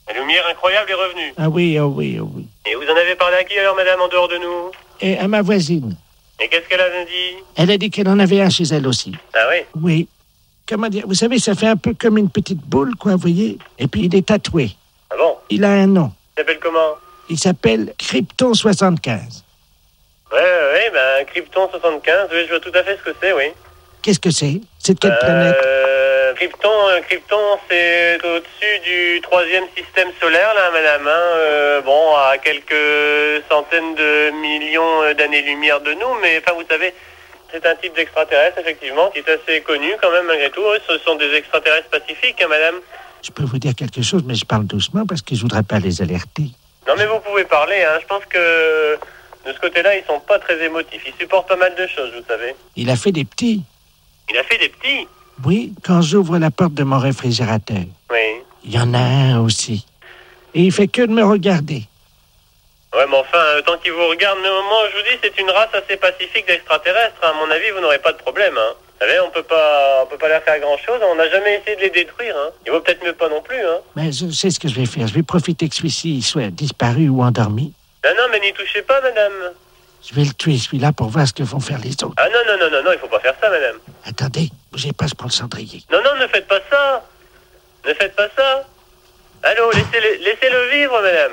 La lumière incroyable est revenue. Ah oui, oh oui, oh oui. Et vous en avez parlé à qui alors, madame, en dehors de nous? Et à ma voisine. Et qu'est-ce qu'elle a dit? Elle a dit qu'elle en avait un chez elle aussi. Ah oui? Oui. Comment dire? Vous savez, ça fait un peu comme une petite boule, quoi, vous voyez? Et puis il est tatoué. Ah bon? Il a un nom. Il s'appelle comment? Il s'appelle Krypton soixante-quinze. Ouais, ouais, ouais, ben, Krypton soixante-quinze, oui, je vois tout à fait ce que c'est, oui. Qu'est-ce que c'est? C'est de quelle euh, planète? Krypton, euh, Krypton, c'est au-dessus du troisième système solaire, là, madame. Hein, euh, bon, à quelques centaines de millions d'années-lumière de nous, mais enfin, vous savez, c'est un type d'extraterrestre, effectivement, qui est assez connu quand même, malgré tout. Ce sont des extraterrestres pacifiques, hein, madame. Je peux vous dire quelque chose, mais je parle doucement parce que je voudrais pas les alerter. Non, mais vous pouvez parler, hein. Je pense que de ce côté-là, ils sont pas très émotifs. Ils supportent pas mal de choses, vous savez. Il a fait des petits. Il a fait des petits? Oui, quand j'ouvre la porte de mon réfrigérateur. Oui. Il y en a un aussi. Et il fait que de me regarder. Ouais, mais enfin, euh, tant qu'il vous regarde, mais moi, je vous dis, c'est une race assez pacifique d'extraterrestres. Hein. À mon avis, vous n'aurez pas de problème, hein. Vous savez, on peut pas, on peut pas leur faire grand-chose. On n'a jamais essayé de les détruire, hein. Il vaut peut-être mieux pas non plus, hein. Mais je sais ce que je vais faire. Je vais profiter que celui-ci soit disparu ou endormi. Non, non, mais n'y touchez pas, madame. Je vais le tuer, celui-là, pour voir ce que vont faire les autres. Ah non, non, non, non, non, il faut pas faire ça, madame. Attendez, bougez pas, je prends le cendrier. Non, non, ne faites pas ça. Ne faites pas ça. Allô, laissez-le, laissez-le vivre, madame.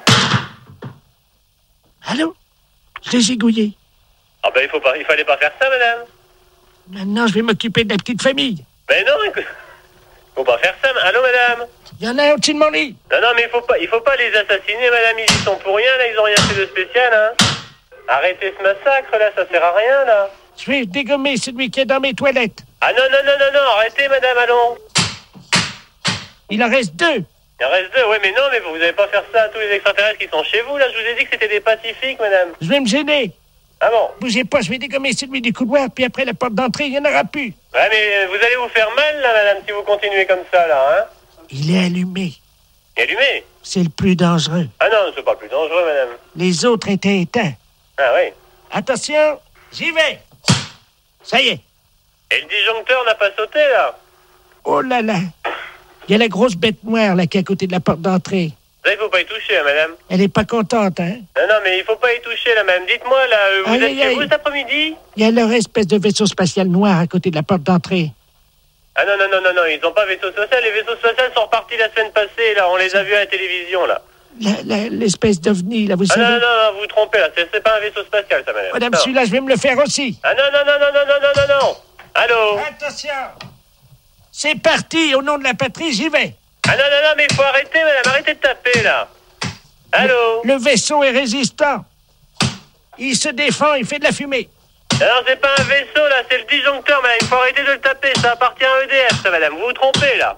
Allô? Je l'ai zigouillé. Ah ben, il faut pas, il fallait pas faire ça, madame. Maintenant, je vais m'occuper de la petite famille. Ben non, écoute, faut pas faire ça. Allô, madame? Il y en a un au-dessus de mon lit. Non, non, mais il faut pas, il faut pas les assassiner, madame. Ils y sont pour rien, là. Ils ont rien fait de spécial, hein. Arrêtez ce massacre, là. Ça sert à rien, là. Je vais dégommer celui qui est dans mes toilettes. Ah non, non, non, non, non. Arrêtez, madame, allons. Il en reste deux. Il en reste deux, oui, mais non, mais vous n'allez pas faire ça à tous les extraterrestres qui sont chez vous, là. Je vous ai dit que c'était des pacifiques, madame. Je vais me gêner. Ah bon? Bougez pas, je vais dégommer celui du couloir, puis après la porte d'entrée, il n'y en aura plus. Ouais, mais vous allez vous faire mal, là, madame, si vous continuez comme ça, là, hein. Il est allumé. Il est allumé? C'est le plus dangereux. Ah non, c'est pas le plus dangereux, madame. Les autres étaient éteints. Ah oui. Attention, j'y vais. Ça y est. Et le disjoncteur n'a pas sauté, là? Oh là là. Il y a la grosse bête noire, là, qui est à côté de la porte d'entrée. Ça, il faut pas y toucher, hein, madame. Elle est pas contente, hein? Non, non, mais il faut pas y toucher, là, madame. Dites-moi, là, euh, vous Aïe, êtes aïe, chez aïe. vous cet après-midi? Il y a leur espèce de vaisseau spatial noir à côté de la porte d'entrée. Ah non, non, non, non, non, ils ont pas vaisseau spatial. Les vaisseaux spatials sont repartis la semaine passée, là. On les a vus à la télévision, là. La- la- L'espèce d'ovni, là, vous Ah savez. non, non, non, vous vous trompez, là. C'est c'est pas un vaisseau spatial, ça, madame. Madame, Non. celui-là, je vais me le faire aussi. Ah non, non, non, non, non, non, non, non, non. Allô? Attention. C'est parti, au nom de la patrie, j'y vais. Ah non, non, non, mais il faut arrêter, madame. Arrêtez de taper, là. Allô? Le vaisseau est résistant. Il se défend, il fait de la fumée. Non, non, c'est pas un vaisseau, là. C'est le disjoncteur, madame. Il faut arrêter de le taper. Ça appartient à E D F, ça, madame. Vous vous trompez, là.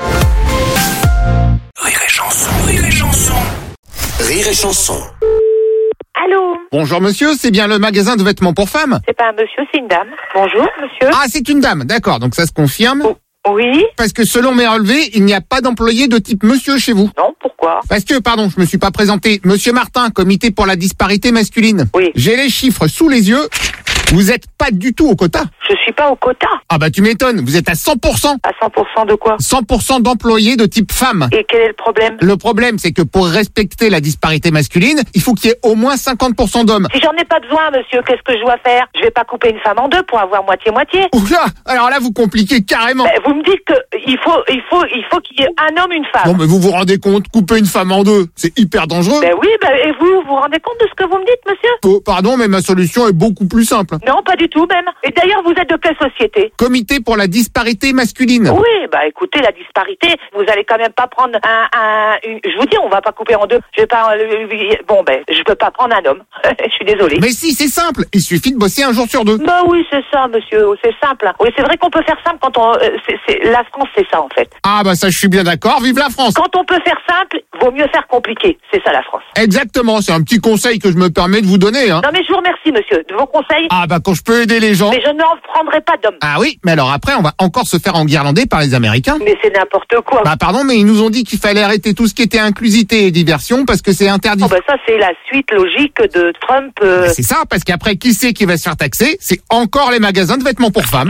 Rire et chanson, rire et chanson. Rire et chanson. Allô? Bonjour monsieur, c'est bien le magasin de vêtements pour femmes? C'est pas un monsieur, c'est une dame. Bonjour, monsieur. Ah, c'est une dame, d'accord, donc ça se confirme. Oui. Parce que selon mes relevés, il n'y a pas d'employé de type monsieur chez vous. Non, pourquoi? Parce que, pardon, je me suis pas présenté. Monsieur Martin, comité pour la disparité masculine. Oui. J'ai les chiffres sous les yeux. Vous êtes pas du tout au quota. Je suis pas au quota. Ah bah tu m'étonnes, vous êtes à cent pour cent. À cent pour cent de quoi? cent pour cent d'employés de type femme. Et quel est le problème? Le problème, c'est que pour respecter la disparité masculine, il faut qu'il y ait au moins cinquante pour cent d'hommes. Si j'en ai pas besoin, monsieur, qu'est-ce que je dois faire? Je vais pas couper une femme en deux pour avoir moitié-moitié. Oula, alors là, vous compliquez carrément. Ben, vous me dites que il faut, il faut, il faut qu'il y ait un homme, une femme. Non mais vous vous rendez compte, couper une femme en deux, c'est hyper dangereux. Ben oui, ben, et vous, vous vous rendez compte de ce que vous me dites, monsieur? Oh, pardon, mais ma solution est beaucoup plus simple. Non, pas du tout, même. Et d'ailleurs, vous êtes de quelle société? Comité pour la disparité masculine. Oui, bah écoutez, la disparité, vous allez quand même pas prendre un, un une, je vous dis, on va pas couper en deux. Je vais pas, euh, bon ben, je peux pas prendre un homme. Je suis désolée. Mais si, c'est simple, il suffit de bosser un jour sur deux. Bah oui, c'est ça, monsieur, c'est simple. Oui, c'est vrai qu'on peut faire simple quand on, euh, c'est, c'est, la France, c'est ça en fait. Ah bah ça, je suis bien d'accord, vive la France. Quand on peut faire simple, vaut mieux faire compliqué. C'est ça la France. Exactement, c'est un petit conseil que je me permets de vous donner. Hein. Non mais je vous remercie, monsieur, de vos conseils. Ah bah quand je peux aider les gens. Mais je n'en prendrai pas d'homme. Ah oui, mais alors après, on va encore se faire enguirlander par les Américains. Mais c'est n'importe quoi. Bah pardon, mais ils nous ont dit qu'il fallait arrêter tout ce qui était inclusivité et diversion parce que c'est interdit. Oh bah ça, c'est la suite logique de Trump. Euh... Bah c'est ça, parce qu'après, qui c'est qui va se faire taxer? C'est encore les magasins de vêtements pour femmes.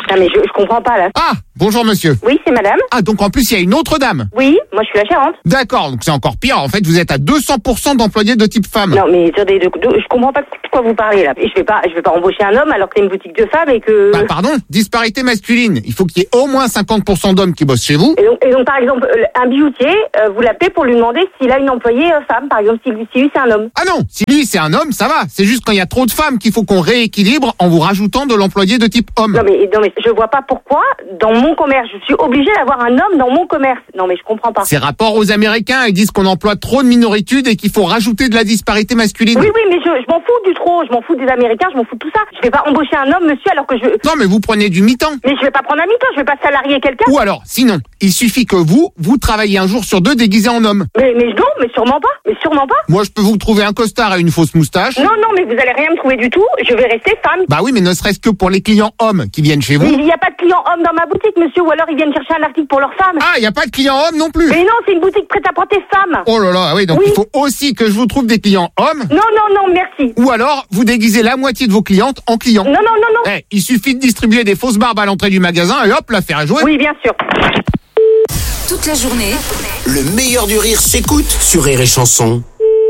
Non mais je, je comprends pas là. Ah, bonjour monsieur. Oui, c'est madame. Ah, donc en plus il y a une autre dame. Oui, moi je suis la gérante. D'accord, donc c'est encore pire. En fait, vous êtes à deux cents pour cent d'employés de type femme. Non mais attendez, de, de, je comprends pas de quoi vous parlez là. Et je vais pas, je vais pas embaucher un homme alors que c'est une boutique de femmes et que. Bah pardon, disparité masculine. Il faut qu'il y ait au moins cinquante pour cent d'hommes qui bossent chez vous. Et donc, et donc par exemple, un bijoutier, euh, vous l'appelez pour lui demander s'il a une employée euh, femme, par exemple, si lui, si lui c'est un homme. Ah non, si lui c'est un homme, ça va. C'est juste quand il y a trop de femmes qu'il faut qu'on rééquilibre en vous rajoutant de l'employé de type homme. Non mais, non mais je vois pas pourquoi dans mon commerce je suis obligée d'avoir un homme dans mon commerce. Non mais je comprends pas. C'est rapport aux Américains, ils disent qu'on emploie trop de minoritudes et qu'il faut rajouter de la disparité masculine. Oui oui mais je, je m'en fous du trop, je m'en fous des Américains, je m'en fous de tout ça. Je vais pas embaucher un homme monsieur alors que je. Non mais vous prenez du mi-temps. Mais je vais pas prendre un mi-temps, je vais pas salarier quelqu'un. Ou alors, sinon, il suffit que vous, vous travaillez un jour sur deux déguisé en homme. Mais mais non, mais sûrement pas, mais sûrement pas. Moi je peux vous trouver un costard et une fausse moustache. Non non mais vous allez rien me trouver du tout, je vais rester femme. Bah oui mais ne serait-ce que pour les clients hommes qui viennent chez vous. Il n'y a pas de clients hommes dans ma boutique monsieur, ou alors ils viennent chercher un article pour leur femme. Ah, il n'y a pas de clients hommes non plus. Mais non, c'est une boutique prêt-à-porter femme. Oh là là, oui, donc oui. il faut aussi que je vous trouve des clients hommes. Non, non, non, merci. Ou alors, vous déguisez la moitié de vos clientes en clients. Non, non, non, non. Eh, il suffit de distribuer des fausses barbes à l'entrée du magasin et hop, l'affaire est jouée. Oui, bien sûr. Toute la journée, Le meilleur du rire s'écoute sur Rire et Chanson.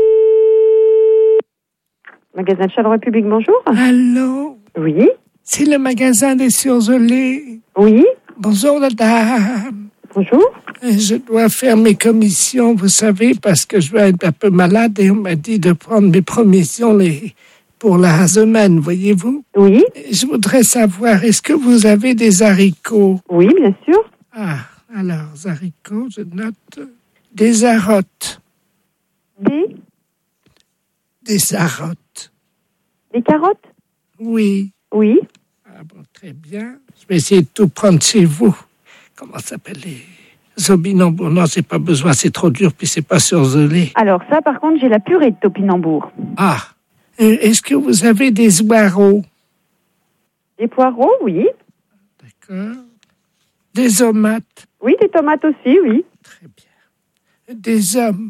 Magasin de Charleroi Public, bonjour. Allô? Oui. C'est le magasin des surgelés. Oui. Bonjour, madame. Bonjour. Je dois faire mes commissions, vous savez, parce que je vais être un peu malade et on m'a dit de prendre mes provisions les... pour la semaine, voyez-vous? Oui. Je voudrais savoir, est-ce que vous avez des haricots? Oui, bien sûr. Ah, alors, haricots, je note. Des arottes. Des? Des arottes. Des carottes? Oui. Oui. Ah bon, très bien. Je vais essayer de tout prendre chez vous. Comment ça s'appelle les topinambours? Non, c'est pas besoin, c'est trop dur, puis c'est pas surgelé. Alors ça, par contre, j'ai la purée de topinambour. Ah. Est-ce que vous avez des poireaux? Des poireaux, oui. D'accord. Des tomates? Oui, des tomates aussi, oui. Très bien. Des hommes?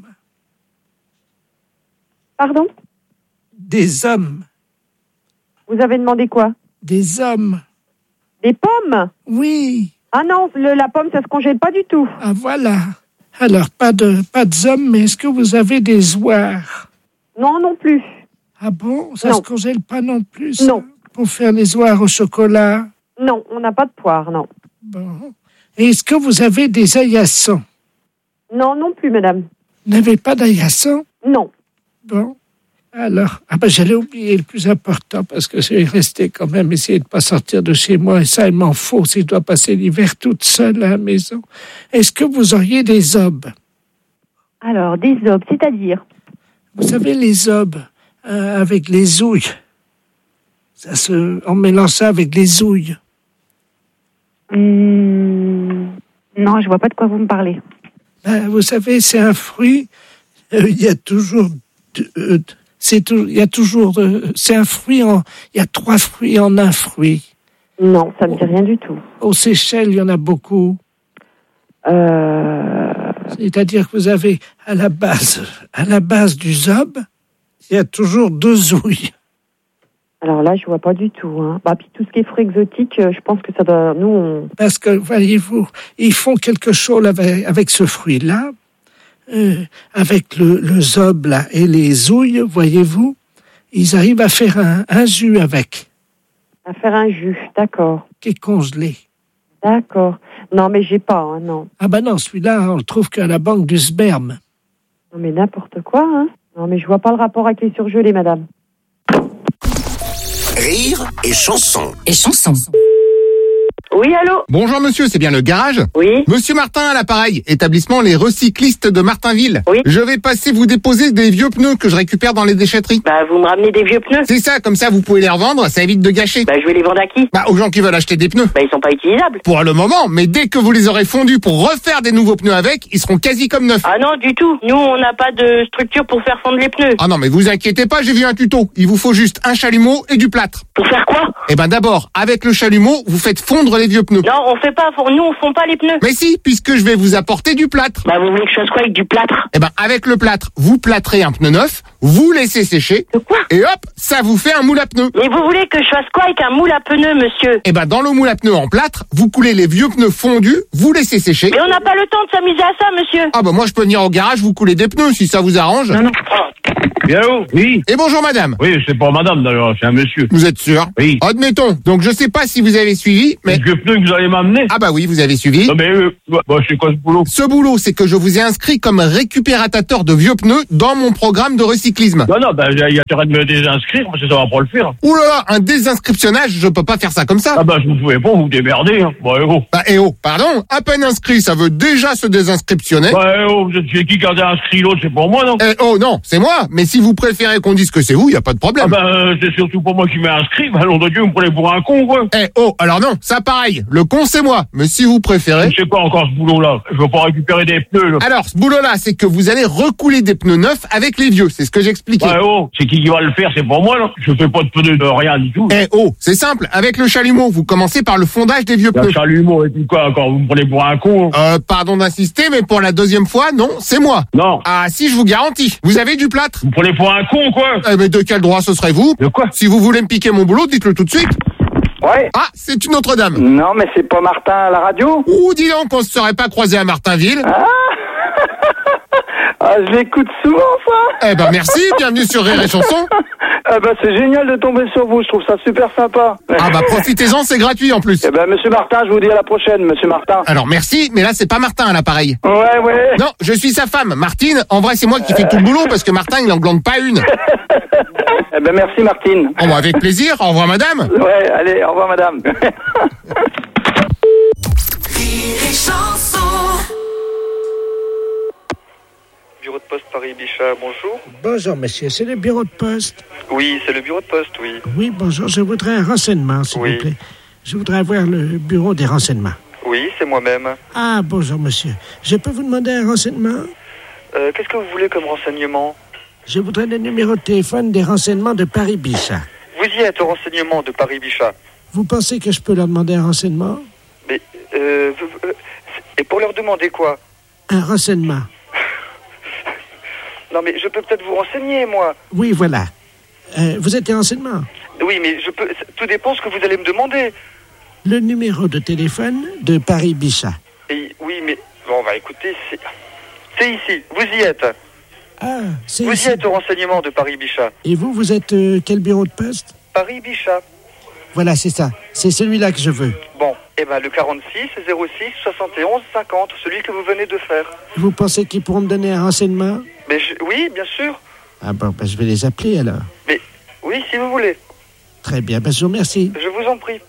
Pardon? Des hommes. Vous avez demandé quoi? Des hommes. Des pommes? Oui. Ah non, le, la pomme, ça se congèle pas du tout. Ah voilà. Alors, pas de pas de hommes, mais est-ce que vous avez des oies? Non, non plus. Ah bon? Ça non. se congèle pas non plus? Ça, non. Pour faire les oies au chocolat? Non, on n'a pas de poire, non. Bon. Et est-ce que vous avez des aillassons? Non, non plus, madame. Vous n'avez pas d'aillassons? Non. Bon. Alors, ah ben j'allais oublier le plus important parce que je vais rester quand même, essayer de ne pas sortir de chez moi et ça, il m'en faut si je dois passer l'hiver toute seule à la maison. Est-ce que vous auriez des obes? Alors, des obes, c'est-à-dire? Vous savez, les obes euh, avec les ouilles. Ça se, on mélange ça avec les ouilles. Mmh, non, je vois pas de quoi vous me parlez. Ben, vous savez, c'est un fruit. Euh, il y a toujours... De, euh, C'est tout, il y a toujours, euh, c'est un fruit en, il y a trois fruits en un fruit. Non, ça me dit rien du tout. Aux Seychelles, il y en a beaucoup. Euh... C'est-à-dire que vous avez à la base, à la base du zob, il y a toujours deux ouilles. Alors là, je vois pas du tout. Hein. Bah, puis tout ce qui est fruits exotiques, je pense que ça doit, nous, on... Parce que voyez-vous, ils font quelque chose avec, avec ce fruit-là. Euh, avec le, le zob là, et les ouilles, voyez-vous, ils arrivent à faire un, un jus avec. À faire un jus, d'accord. Qui est congelé. D'accord. Non, mais j'ai pas, hein, non. Ah ben non, celui-là, on le trouve qu'à la banque du sperme. Non, mais n'importe quoi, hein. Non, mais je vois pas le rapport avec les surgelés, madame. Rire et chanson. Et chanson. Oui, allô? Bonjour monsieur, c'est bien le garage? Oui. Monsieur Martin à l'appareil, établissement Les Recyclistes de Martinville. Oui. Je vais passer vous déposer des vieux pneus que je récupère dans les déchetteries. Bah, vous me ramenez des vieux pneus? C'est ça, comme ça vous pouvez les revendre, ça évite de gâcher. Bah, je vais les vendre à qui? Bah, aux gens qui veulent acheter des pneus. Bah, ils sont pas utilisables. Pour le moment, mais dès que vous les aurez fondus pour refaire des nouveaux pneus avec, ils seront quasi comme neufs. Ah non, du tout. Nous, on n'a pas de structure pour faire fondre les pneus. Ah non, mais vous inquiétez pas, j'ai vu un tuto. Il vous faut juste un chalumeau et du plâtre. Pour faire quoi? Eh ben d'abord, avec le chalumeau, vous faites fondre les vieux pneus. Non, on fait pas, nous on fond pas les pneus. Mais si, puisque je vais vous apporter du plâtre. Bah vous voulez que je fasse quoi avec du plâtre? Eh ben avec le plâtre, vous plâtrez un pneu neuf, vous laissez sécher. De quoi? Et hop, ça vous fait un moule à pneus. Mais vous voulez que je fasse quoi avec un moule à pneus, monsieur? Et ben dans le moule à pneus en plâtre, vous coulez les vieux pneus fondus, vous laissez sécher. Mais on n'a pas le temps de s'amuser à ça, monsieur. Ah bah moi je peux venir au garage vous couler des pneus si ça vous arrange. Non, non. Bien, allô? Oui. Et bonjour madame. Oui, c'est pas madame d'ailleurs, c'est un monsieur. Vous êtes sûr? Oui. Admettons. Donc je sais pas si vous avez suivi, mais... Le pneu que vous allez m'amener? Ah bah oui, vous avez suivi. Non mais, euh, bah, c'est quoi ce boulot? Ce boulot, c'est que je vous ai inscrit comme récupérateur de vieux pneus dans mon programme de recyclisme. Non, non, bah, il y a intérêt de me désinscrire, parce que ça va pas le faire. Ouh là là, un désinscriptionnage, je peux pas faire ça comme ça. Ah bah, je vous pouvez pas vous démerder, hein. Bah, eh oh. Bah, eh oh, pardon, à peine inscrit, ça veut déjà se désinscriptionner. Bah, eh oh, vous êtes chez qui qui a inscrit l'autre, c'est pour moi, non? Eh oh, non, c'est moi, mais si vous préférez qu'on dise que c'est vous, y a pas de problème. Ah bah, euh, c'est surtout pour moi qui m'ai inscrit, bah, nom de Dieu, vous me prenez pour un con, quoi. Eh oh, alors non, ça pareil, le con c'est moi, mais si vous préférez... Je sais pas encore ce boulot-là, je veux pas récupérer des pneus, là. Alors, ce boulot-là, c'est que vous allez recouler des pneus neufs avec les vieux, c'est ce que j'expliquais. Bah, eh oh, c'est qui qui va le faire, c'est pour moi, là. Je fais pas de pneus de rien du tout. Eh oh, c'est simple, avec le chalumeau, vous commencez par le fondage des vieux Le pneus. chalumeau, et puis quoi, encore, vous me prenez pour un con, hein. Euh, pardon d'insister, mais pour la deuxième fois, non, c'est moi. Non. Ah si, je vous garantis. Vous avez du plâtre. Vous me prenez pour un con, quoi. Eh mais de quel droit ce serait vous? De quoi? Si vous voulez me piquer mon boulot, dites-le tout de suite. Ouais. Ah, c'est une autre dame. Non, mais c'est pas Martin à la radio? Ouh, dis donc, on se serait pas croisé à Martinville. Ah, ah je l'écoute souvent, ça. Eh ben merci, bienvenue sur Rire et Chanson. Eh ben c'est génial de tomber sur vous, je trouve ça super sympa. Ah bah profitez-en, c'est gratuit en plus. Eh ben monsieur Martin, je vous dis à la prochaine, monsieur Martin. Alors merci, mais là c'est pas Martin à l'appareil. Ouais, ouais. Non, je suis sa femme, Martine. En vrai, c'est moi qui fais tout le boulot parce que Martin, il en glande pas une. Eh ben merci Martine. Oh, bah, avec plaisir, au revoir madame. Ouais, allez, au revoir madame. Bureau de poste Paris-Bichat, bonjour. Bonjour, monsieur, c'est le bureau de poste. Oui, c'est le bureau de poste, oui. Oui, bonjour, je voudrais un renseignement, s'il Oui. vous plaît. Je voudrais avoir le bureau des renseignements. Oui, c'est moi-même. Ah, bonjour, monsieur. Je peux vous demander un renseignement? Euh, qu'est-ce que vous voulez comme renseignement? Je voudrais le numéro de téléphone des renseignements de Paris-Bichat. Vous y êtes au renseignement de Paris-Bichat. Vous pensez que je peux leur demander un renseignement? Mais, euh, vous- euh, et pour leur demander quoi? Un renseignement. Non, mais je peux peut-être vous renseigner, moi. Oui, voilà. Euh, vous êtes des renseignements? Oui, mais je peux. Tout dépend ce que vous allez me demander. Le numéro de téléphone de Paris-Bichat. Et, oui, mais bon, bah écoutez, c'est, c'est ici. Vous y êtes. Ah, c'est Vous ici. y êtes au renseignement de Paris-Bichat. Et vous, vous êtes euh, quel bureau de poste? Paris-Bichat. Voilà, c'est ça. C'est celui-là que je veux. Bon, eh ben le quarante-six zéro six soixante et onze cinquante, celui que vous venez de faire. Vous pensez qu'ils pourront me donner un renseignement? Mais je- oui, bien sûr. Ah bon, ben, je vais les appeler alors. Mais oui, si vous voulez. Très bien, ben, je vous remercie. Je vous en prie.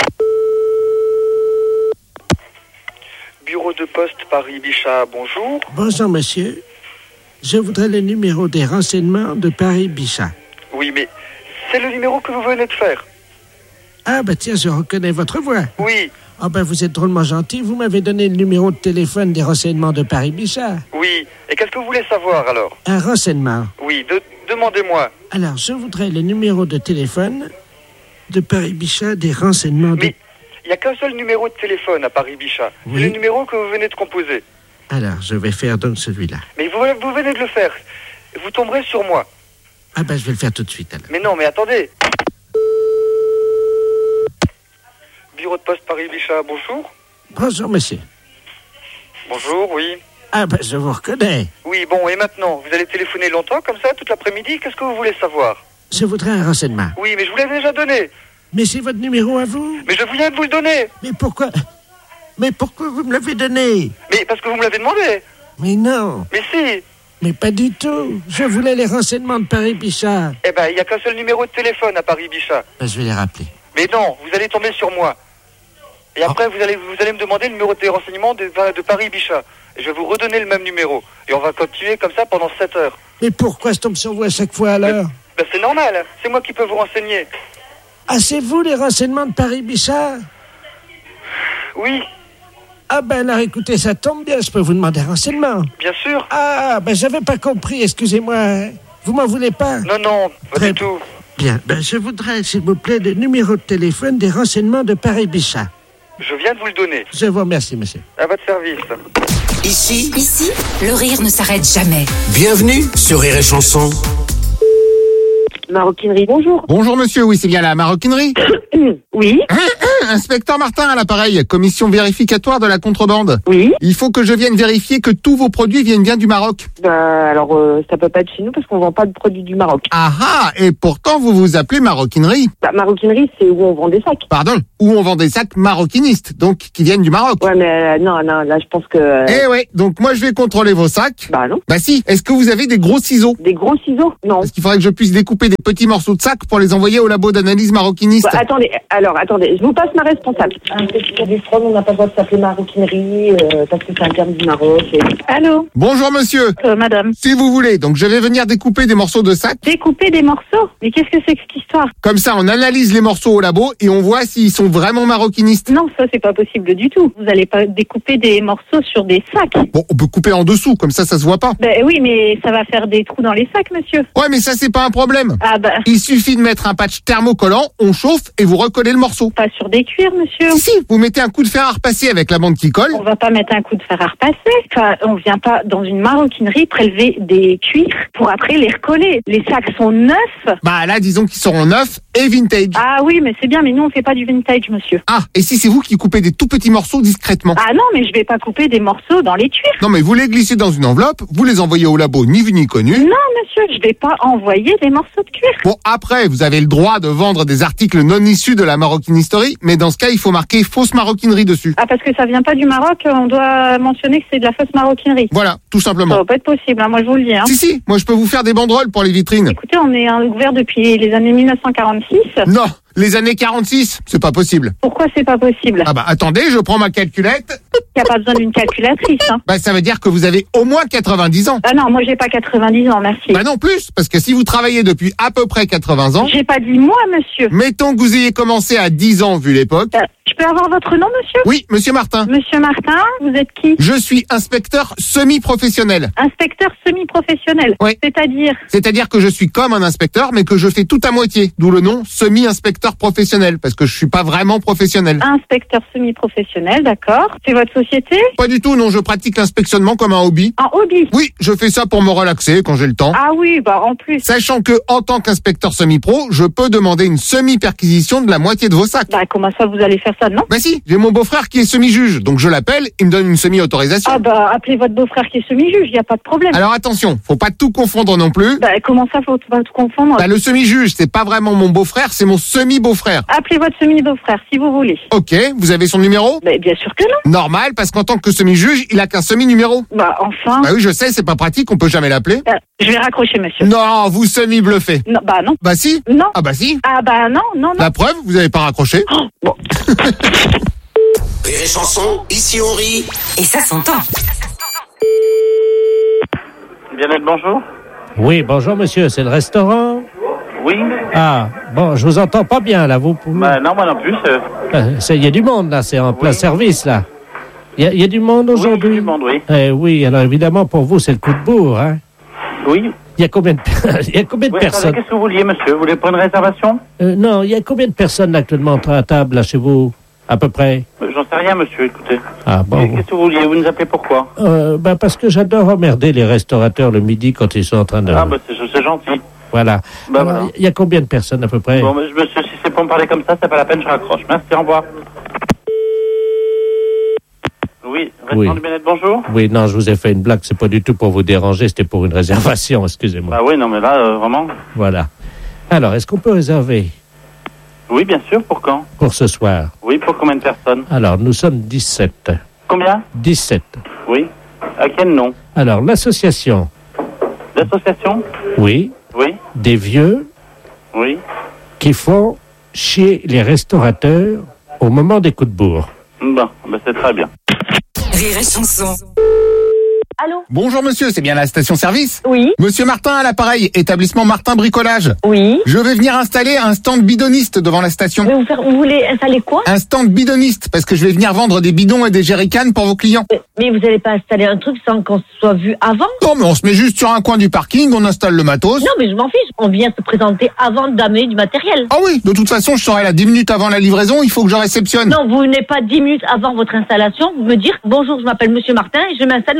Bureau de poste Paris-Bichat, bonjour. Bonjour, monsieur. Je voudrais le numéro des renseignements de Paris-Bichat. Oui, mais c'est le numéro que vous venez de faire. Ah, ben tiens, je reconnais votre voix. Oui, Ah, ben vous êtes drôlement gentil. Vous m'avez donné le numéro de téléphone des renseignements de Paris-Bichat. oui. Et qu'est-ce que vous voulez savoir alors? Un renseignement. Oui, de- demandez-moi. Alors, je voudrais le numéro de téléphone de Paris-Bichat des renseignements de... Mais il n'y a qu'un seul numéro de téléphone à Paris-Bichat. Oui. C'est le numéro que vous venez de composer. Alors, je vais faire donc celui-là. Mais vous, vous venez de le faire. Vous tomberez sur moi. Ah, ben je vais le faire tout de suite alors. Mais non, mais attendez. Bureau de poste Paris-Bichat, bonjour. Bonjour, monsieur. Bonjour, oui. Ah, ben je vous reconnais. Oui, bon, et maintenant, vous allez téléphoner longtemps comme ça, toute l'après-midi? Qu'est-ce que vous voulez savoir? Je voudrais un renseignement. Oui, mais je vous l'ai déjà donné. Mais c'est votre numéro à vous? Mais je viens de vous le donner. Mais pourquoi... Mais pourquoi vous me l'avez donné? Mais parce que vous me l'avez demandé. Mais non. Mais si. Mais pas du tout. Je voulais les renseignements de Paris-Bichat. Eh ben, il n'y a qu'un seul numéro de téléphone à Paris-Bichat. Ben, je vais les rappeler. Mais non, vous allez tomber sur moi. Et après, vous, allez, vous allez me demander le numéro de renseignement de, de Paris-Bichat. Et je vais vous redonner le même numéro. Et on va continuer comme ça pendant sept heures. Mais pourquoi je tombe sur vous à chaque fois alors? Ben, c'est normal, c'est moi qui peux vous renseigner. Ah, c'est vous les renseignements de Paris-Bichat? Oui. Ah ben alors écoutez, ça tombe bien, je peux vous demander un renseignement. Bien sûr. Ah, ben j'avais pas compris, excusez-moi. Vous m'en voulez pas? Non, non, pas Très du tout. Bien, ben je voudrais, s'il vous plaît, le numéro de téléphone des renseignements de Paris-Bichat. Je viens de vous le donner. Je vous remercie, monsieur. À votre service. Ici, Ici, le rire ne s'arrête jamais. bienvenue sur Rire et Chanson. Maroquinerie, bonjour. Bonjour monsieur, oui, c'est bien la maroquinerie. Oui. Inspecteur Martin à l'appareil, commission vérificatoire de la contrebande. Oui. Il faut que je vienne vérifier que tous vos produits viennent bien du Maroc. Bah, alors, euh, ça peut pas être chez nous parce qu'on vend pas de produits du Maroc. Ah ah, et pourtant vous vous appelez maroquinerie. Bah, maroquinerie, c'est où on vend des sacs. Pardon, où on vend des sacs maroquinistes, donc qui viennent du Maroc. Ouais, mais euh, non, non, là, je pense que... Euh... Eh ouais, donc moi je vais contrôler vos sacs. Bah non. Bah si, est-ce que vous avez des gros ciseaux? Des gros ciseaux? Non. Parce qu'il faudrait que je puisse découper des petits morceaux de sacs pour les envoyer au labo d'analyse maroquiniste. Bah, attendez, alors, attendez, je vous passe ma responsable. Un petit peu du front, on n'a pas le droit de s'appeler maroquinerie, euh, parce que c'est un terme du Maroc. Et... Allô? Bonjour monsieur. Euh, madame. Si vous voulez, donc je vais venir découper des morceaux de sacs. Découper des morceaux? Mais qu'est-ce que c'est que cette histoire? Comme ça, on analyse les morceaux au labo et on voit s'ils sont vraiment maroquinistes. Non, ça c'est pas possible du tout. Vous allez pas découper des morceaux sur des sacs. Bon, on peut couper en dessous, comme ça, ça se voit pas. Ben oui, mais ça va faire des trous dans les sacs, monsieur. Ouais, mais ça c'est pas un problème. Ah bah. Il suffit de mettre un patch thermocollant, on chauffe et vous recollez le morceau. Pas sur des cuirs, monsieur. Si, si, vous mettez un coup de fer à repasser avec la bande qui colle. On va pas mettre un coup de fer à repasser. Enfin, on vient pas dans une maroquinerie prélever des cuirs pour après les recoller. Les sacs sont neufs. Bah là, disons qu'ils seront neufs et vintage. Ah oui, mais c'est bien, mais nous on fait pas du vintage, monsieur. Ah, et si c'est vous qui coupez des tout petits morceaux discrètement? Ah non, mais je vais pas couper des morceaux dans les cuirs. Non, mais vous les glissez dans une enveloppe, vous les envoyez au labo ni vu ni connu. Non, monsieur, je vais pas envoyer des morceaux de cuir. Bon, après, vous avez le droit de vendre des articles non issus de la maroquinerie, mais dans ce cas, il faut marquer fausse maroquinerie dessus. Ah, parce que ça vient pas du Maroc, on doit mentionner que c'est de la fausse maroquinerie. Voilà, tout simplement. Ça va pas être possible, hein, moi je vous le dis. Hein. Si, si, moi je peux vous faire des banderoles pour les vitrines. Écoutez, on est ouvert depuis les années mille neuf cent quarante-six. Non, les années quarante-six, c'est pas possible. Pourquoi c'est pas possible? Ah bah attendez, je prends ma calculette. Il n'y a pas besoin d'une calculatrice. Hein. Bah ça veut dire que vous avez au moins quatre-vingt-dix ans. Ah non, moi j'ai pas quatre-vingt-dix ans, merci. Bah non, plus, parce que si vous travaillez depuis à peu près quatre-vingts ans... J'ai pas dit moi, monsieur. Mettons que vous ayez commencé à dix ans vu l'époque... Euh, je peux avoir votre nom, monsieur? Oui, monsieur Martin. Monsieur Martin, vous êtes qui? Je suis inspecteur semi-professionnel. Inspecteur semi-professionnel? Oui. C'est-à-dire? C'est-à-dire que je suis comme un inspecteur, mais que je fais tout à moitié, d'où le nom semi-inspecteur professionnel, parce que je suis pas vraiment professionnel. Inspecteur semi-professionnel, d'accord. C'est votre société? Pas du tout, non, je pratique l'inspectionnement comme un hobby. Un hobby? Oui, je fais ça pour me relaxer quand j'ai le temps. Ah oui, bah en plus. Sachant que, en tant qu'inspecteur semi-pro, je peux demander une semi-perquisition de la moitié de vos sacs. Bah comment ça vous allez faire ça, non? Bah si, j'ai mon beau-frère qui est semi-juge, donc je l'appelle, il me donne une semi-autorisation. Ah bah appelez votre beau-frère qui est semi-juge, y a pas de problème. Alors attention, faut pas tout confondre non plus. Bah comment ça, faut pas tout confondre? Bah le semi-juge, c'est pas vraiment mon beau-frère, c'est mon semi-beau-frère. Appelez votre semi-beau-frère, si vous voulez. Ok, vous avez son numéro? Bah bien sûr que non. Normal, parce qu'en tant que semi-juge, il a qu'un semi-numéro. Bah enfin. Bah oui, je sais, c'est pas pratique, on peut jamais l'appeler. Euh, je vais raccrocher, monsieur. Non, vous semi-bluffez. Non, bah non. Bah si. Non. Ah bah si. Ah bah non, non, non. La preuve, vous avez pas raccroché. Oh, bon. Rire et chanson, ici on rit. Et ça s'entend. Bien-être, bonjour. Oui, bonjour monsieur, c'est le restaurant? Oui. Ah, bon, je vous entends pas bien là, vous pouvez... Bah non, moi non plus. Il y a du monde là, c'est en plein service là. Il y, y a du monde aujourd'hui? Oui, du monde, oui. Eh oui, alors évidemment pour vous c'est le coup de bourre, hein? Oui. Il y a combien de, il y a combien de oui, personnes? Qu'est-ce que vous vouliez, monsieur? Vous voulez prendre une réservation? euh, Non, il y a combien de personnes actuellement à table là chez vous? À peu près? J'en sais rien, monsieur, écoutez. Ah bon? Qu'est-ce que vous vouliez? Vous nous appelez pourquoi? euh, bah Parce que j'adore emmerder les restaurateurs le midi quand ils sont en train de... Ah bah c'est gentil. Voilà. Bah, alors, voilà. Il y a combien de personnes à peu près? Bon, mais, monsieur, si c'est pour me parler comme ça, c'est pas la peine, je raccroche. Merci, au revoir. Oui, restaurant Oui. du Bien-être, bonjour. Oui, non, je vous ai fait une blague, c'est pas du tout pour vous déranger, c'était pour une réservation, excusez-moi. Bah oui, non, mais là, euh, vraiment. Voilà. Alors, est-ce qu'on peut réserver Oui, bien sûr, pour quand? pour ce soir? Oui, pour combien de personnes? Alors, nous sommes dix-sept. Combien? dix-sept. Oui. À quel nom? Alors, l'association, L'association? oui, Oui. des vieux Oui. qui font chier les restaurateurs au moment des coups de bourre. Bon, bah c'est très bien. Rire et chanson. Allô? Bonjour monsieur, c'est bien la station-service? Oui. Monsieur Martin à l'appareil, établissement Martin Bricolage. Oui. Je vais venir installer un stand bidoniste devant la station. Mais vous, faire, vous voulez installer quoi? Un stand bidoniste, parce que je vais venir vendre des bidons et des jerrycans pour vos clients. Mais, mais vous n'allez pas installer un truc sans qu'on soit vu avant? Non, mais on se met juste sur un coin du parking, on installe le matos. Non, mais je m'en fiche. On vient se présenter avant d'amener du matériel. Ah oui, de toute façon, je serai là dix minutes avant la livraison, il faut que je réceptionne. Non, vous n'êtes pas dix minutes avant votre installation. Vous me dire, bonjour, je m'appelle monsieur Martin et je m'installe dans dix minutes.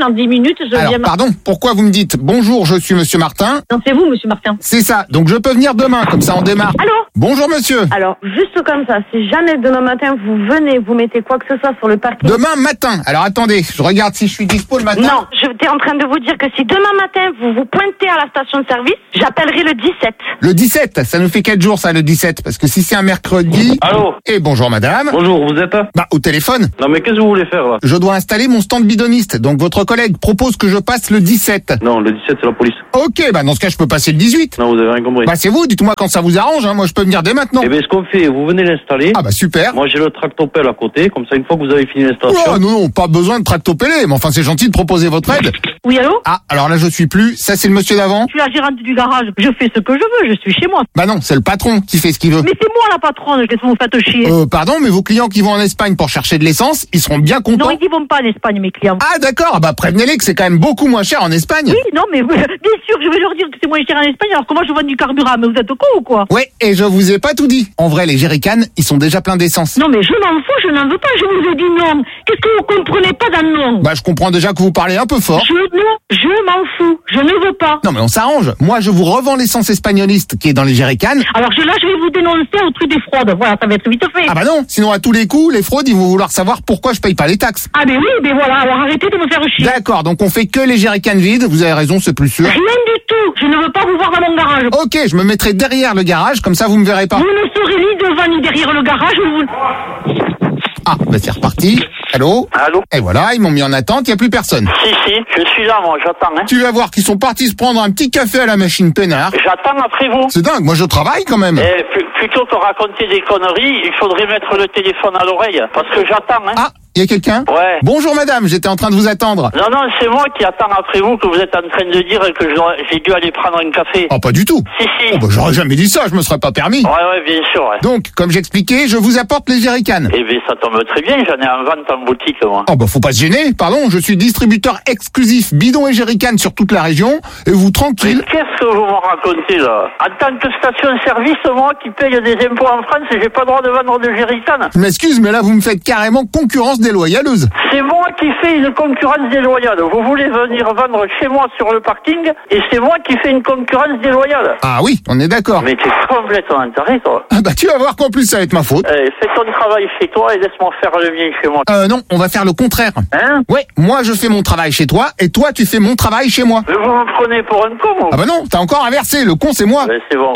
minutes, je Alors, viens... pardon, pourquoi vous me dites bonjour, je suis monsieur Martin? Non, c'est vous, monsieur Martin. C'est ça, donc je peux venir demain, comme ça on démarre. Allô? Bonjour monsieur. Alors, juste comme ça, si jamais demain matin vous venez, vous mettez quoi que ce soit sur le parking. Demain matin. Alors attendez, je regarde si je suis dispo le matin. Non, j'étais en train de vous dire que si demain matin vous vous pointez à la station de service, j'appellerai le dix-sept. Le dix-sept, ça nous fait quatre jours ça, le dix-sept, parce que si c'est un mercredi... Allô? Et bonjour madame. Bonjour, vous êtes? Bah, au téléphone. Non mais qu'est-ce que vous voulez faire là? Je dois installer mon stand bidoniste, donc votre collègue propose que je passe le dix-sept. Non, le dix-sept c'est la police. Ok, bah dans ce cas je peux passer le dix-huit. Non, vous avez rien compris. Bah c'est vous, dites-moi quand ça vous arrange, hein. Moi je peux venir dès maintenant. Eh bien ce qu'on fait, vous venez l'installer. Ah bah super. Moi j'ai le tractopelle à côté, comme ça une fois que vous avez fini l'installation. Oh non, non, pas besoin de tractopéler, mais enfin c'est gentil de proposer votre aide. Oui, allô? Ah, alors là je suis plus, ça c'est le monsieur d'avant. Je suis la gérante du garage, je fais ce que je veux, je suis chez moi. Bah non, c'est le patron qui fait ce qu'il veut. Mais c'est moi la patronne, qu'est-ce que vous faites chier? Euh, pardon, mais vos clients qui vont en Espagne pour chercher de l'essence, ils seront bien contents. Non, ils vont pas en Espagne, mes clients. Ah d'accord, ah bah prévenez-les que c'est quand même beaucoup moins cher en Espagne. Oui, non, mais bien sûr, je vais leur dire que c'est moins cher en Espagne, alors que moi je vends du carburant, mais vous êtes con ou quoi? Ouais, et je vous ai pas tout dit. En vrai, les jerrycans, ils sont déjà pleins d'essence. Non, mais je m'en fous, je n'en veux pas, je vous ai dit non. Qu'est-ce que vous comprenez pas dans le non? Bah je comprends déjà que vous parlez un peu fort. Je, non, je m'en fous, je ne veux pas. Non mais on s'arrange. Moi je vous revends l'essence espagnoliste qui est dans les jerrycans. Alors je, là je vais vous dénoncer au truc des fraudes, voilà, ça va être vite fait. Ah bah non, sinon à tous les coups, les fraudes, ils vont vouloir savoir pourquoi je paye pas les taxes. Ah mais oui, mais voilà, alors arrêtez de me faire chier. D'accord, donc on fait que les jerrycans vides, vous avez raison, c'est plus sûr. Rien du tout, je ne veux pas vous voir dans mon garage. Ok, je me mettrai derrière le garage, comme ça vous me verrez pas. Vous ne serez ni devant ni derrière le garage, vous... Ah, bah c'est reparti. Allô? Allô? Et voilà, ils m'ont mis en attente, il y a plus personne. Si, si, je suis là moi, j'attends. Hein. Tu vas voir qu'ils sont partis se prendre un petit café à la machine peinard. J'attends après vous. C'est dingue, moi je travaille quand même. Eh, plutôt que raconter des conneries, il faudrait mettre le téléphone à l'oreille, parce que j'attends. Hein. Ah, il y a quelqu'un? Ouais. Bonjour madame, j'étais en train de vous attendre. Non, non, c'est moi qui attends après vous, que vous êtes en train de dire que j'ai dû aller prendre un café. Oh, pas du tout. Si, si. Oh, bah, j'aurais jamais dit ça, je me serais pas permis. Ouais, ouais, bien sûr, ouais. Donc, comme j'expliquais, je vous apporte les jerrycans. Eh bien, ça tombe très bien, j'en ai en vente en boutique, moi. Oh, bah, faut pas se gêner, pardon, je suis distributeur exclusif bidon et jerrycan sur toute la région, et vous tranquille. Mais qu'est-ce que vous me racontez, là? En tant que station-service, moi, qui paye des impôts en France, j'ai pas le droit de vendre de jerrycan. Je m'excuse, mais là, vous me faites carrément concurrence déloyaleuse. C'est moi qui fais une concurrence déloyale. Vous voulez venir vendre chez moi sur le parking, et c'est moi qui fais une concurrence déloyale. Ah oui, on est d'accord. Mais t'es complètement taré, toi. Ah bah, tu vas voir qu'en plus, ça va être ma faute. Eh, fais ton travail chez toi et laisse-moi faire le mien chez moi. Euh, non, on va faire le contraire. Hein? Ouais, moi, je fais mon travail chez toi, et toi, tu fais mon travail chez moi. Mais vous me prenez pour un con, moi. Ah bah non, t'as encore inversé, le con, c'est moi. Ouais, c'est bon.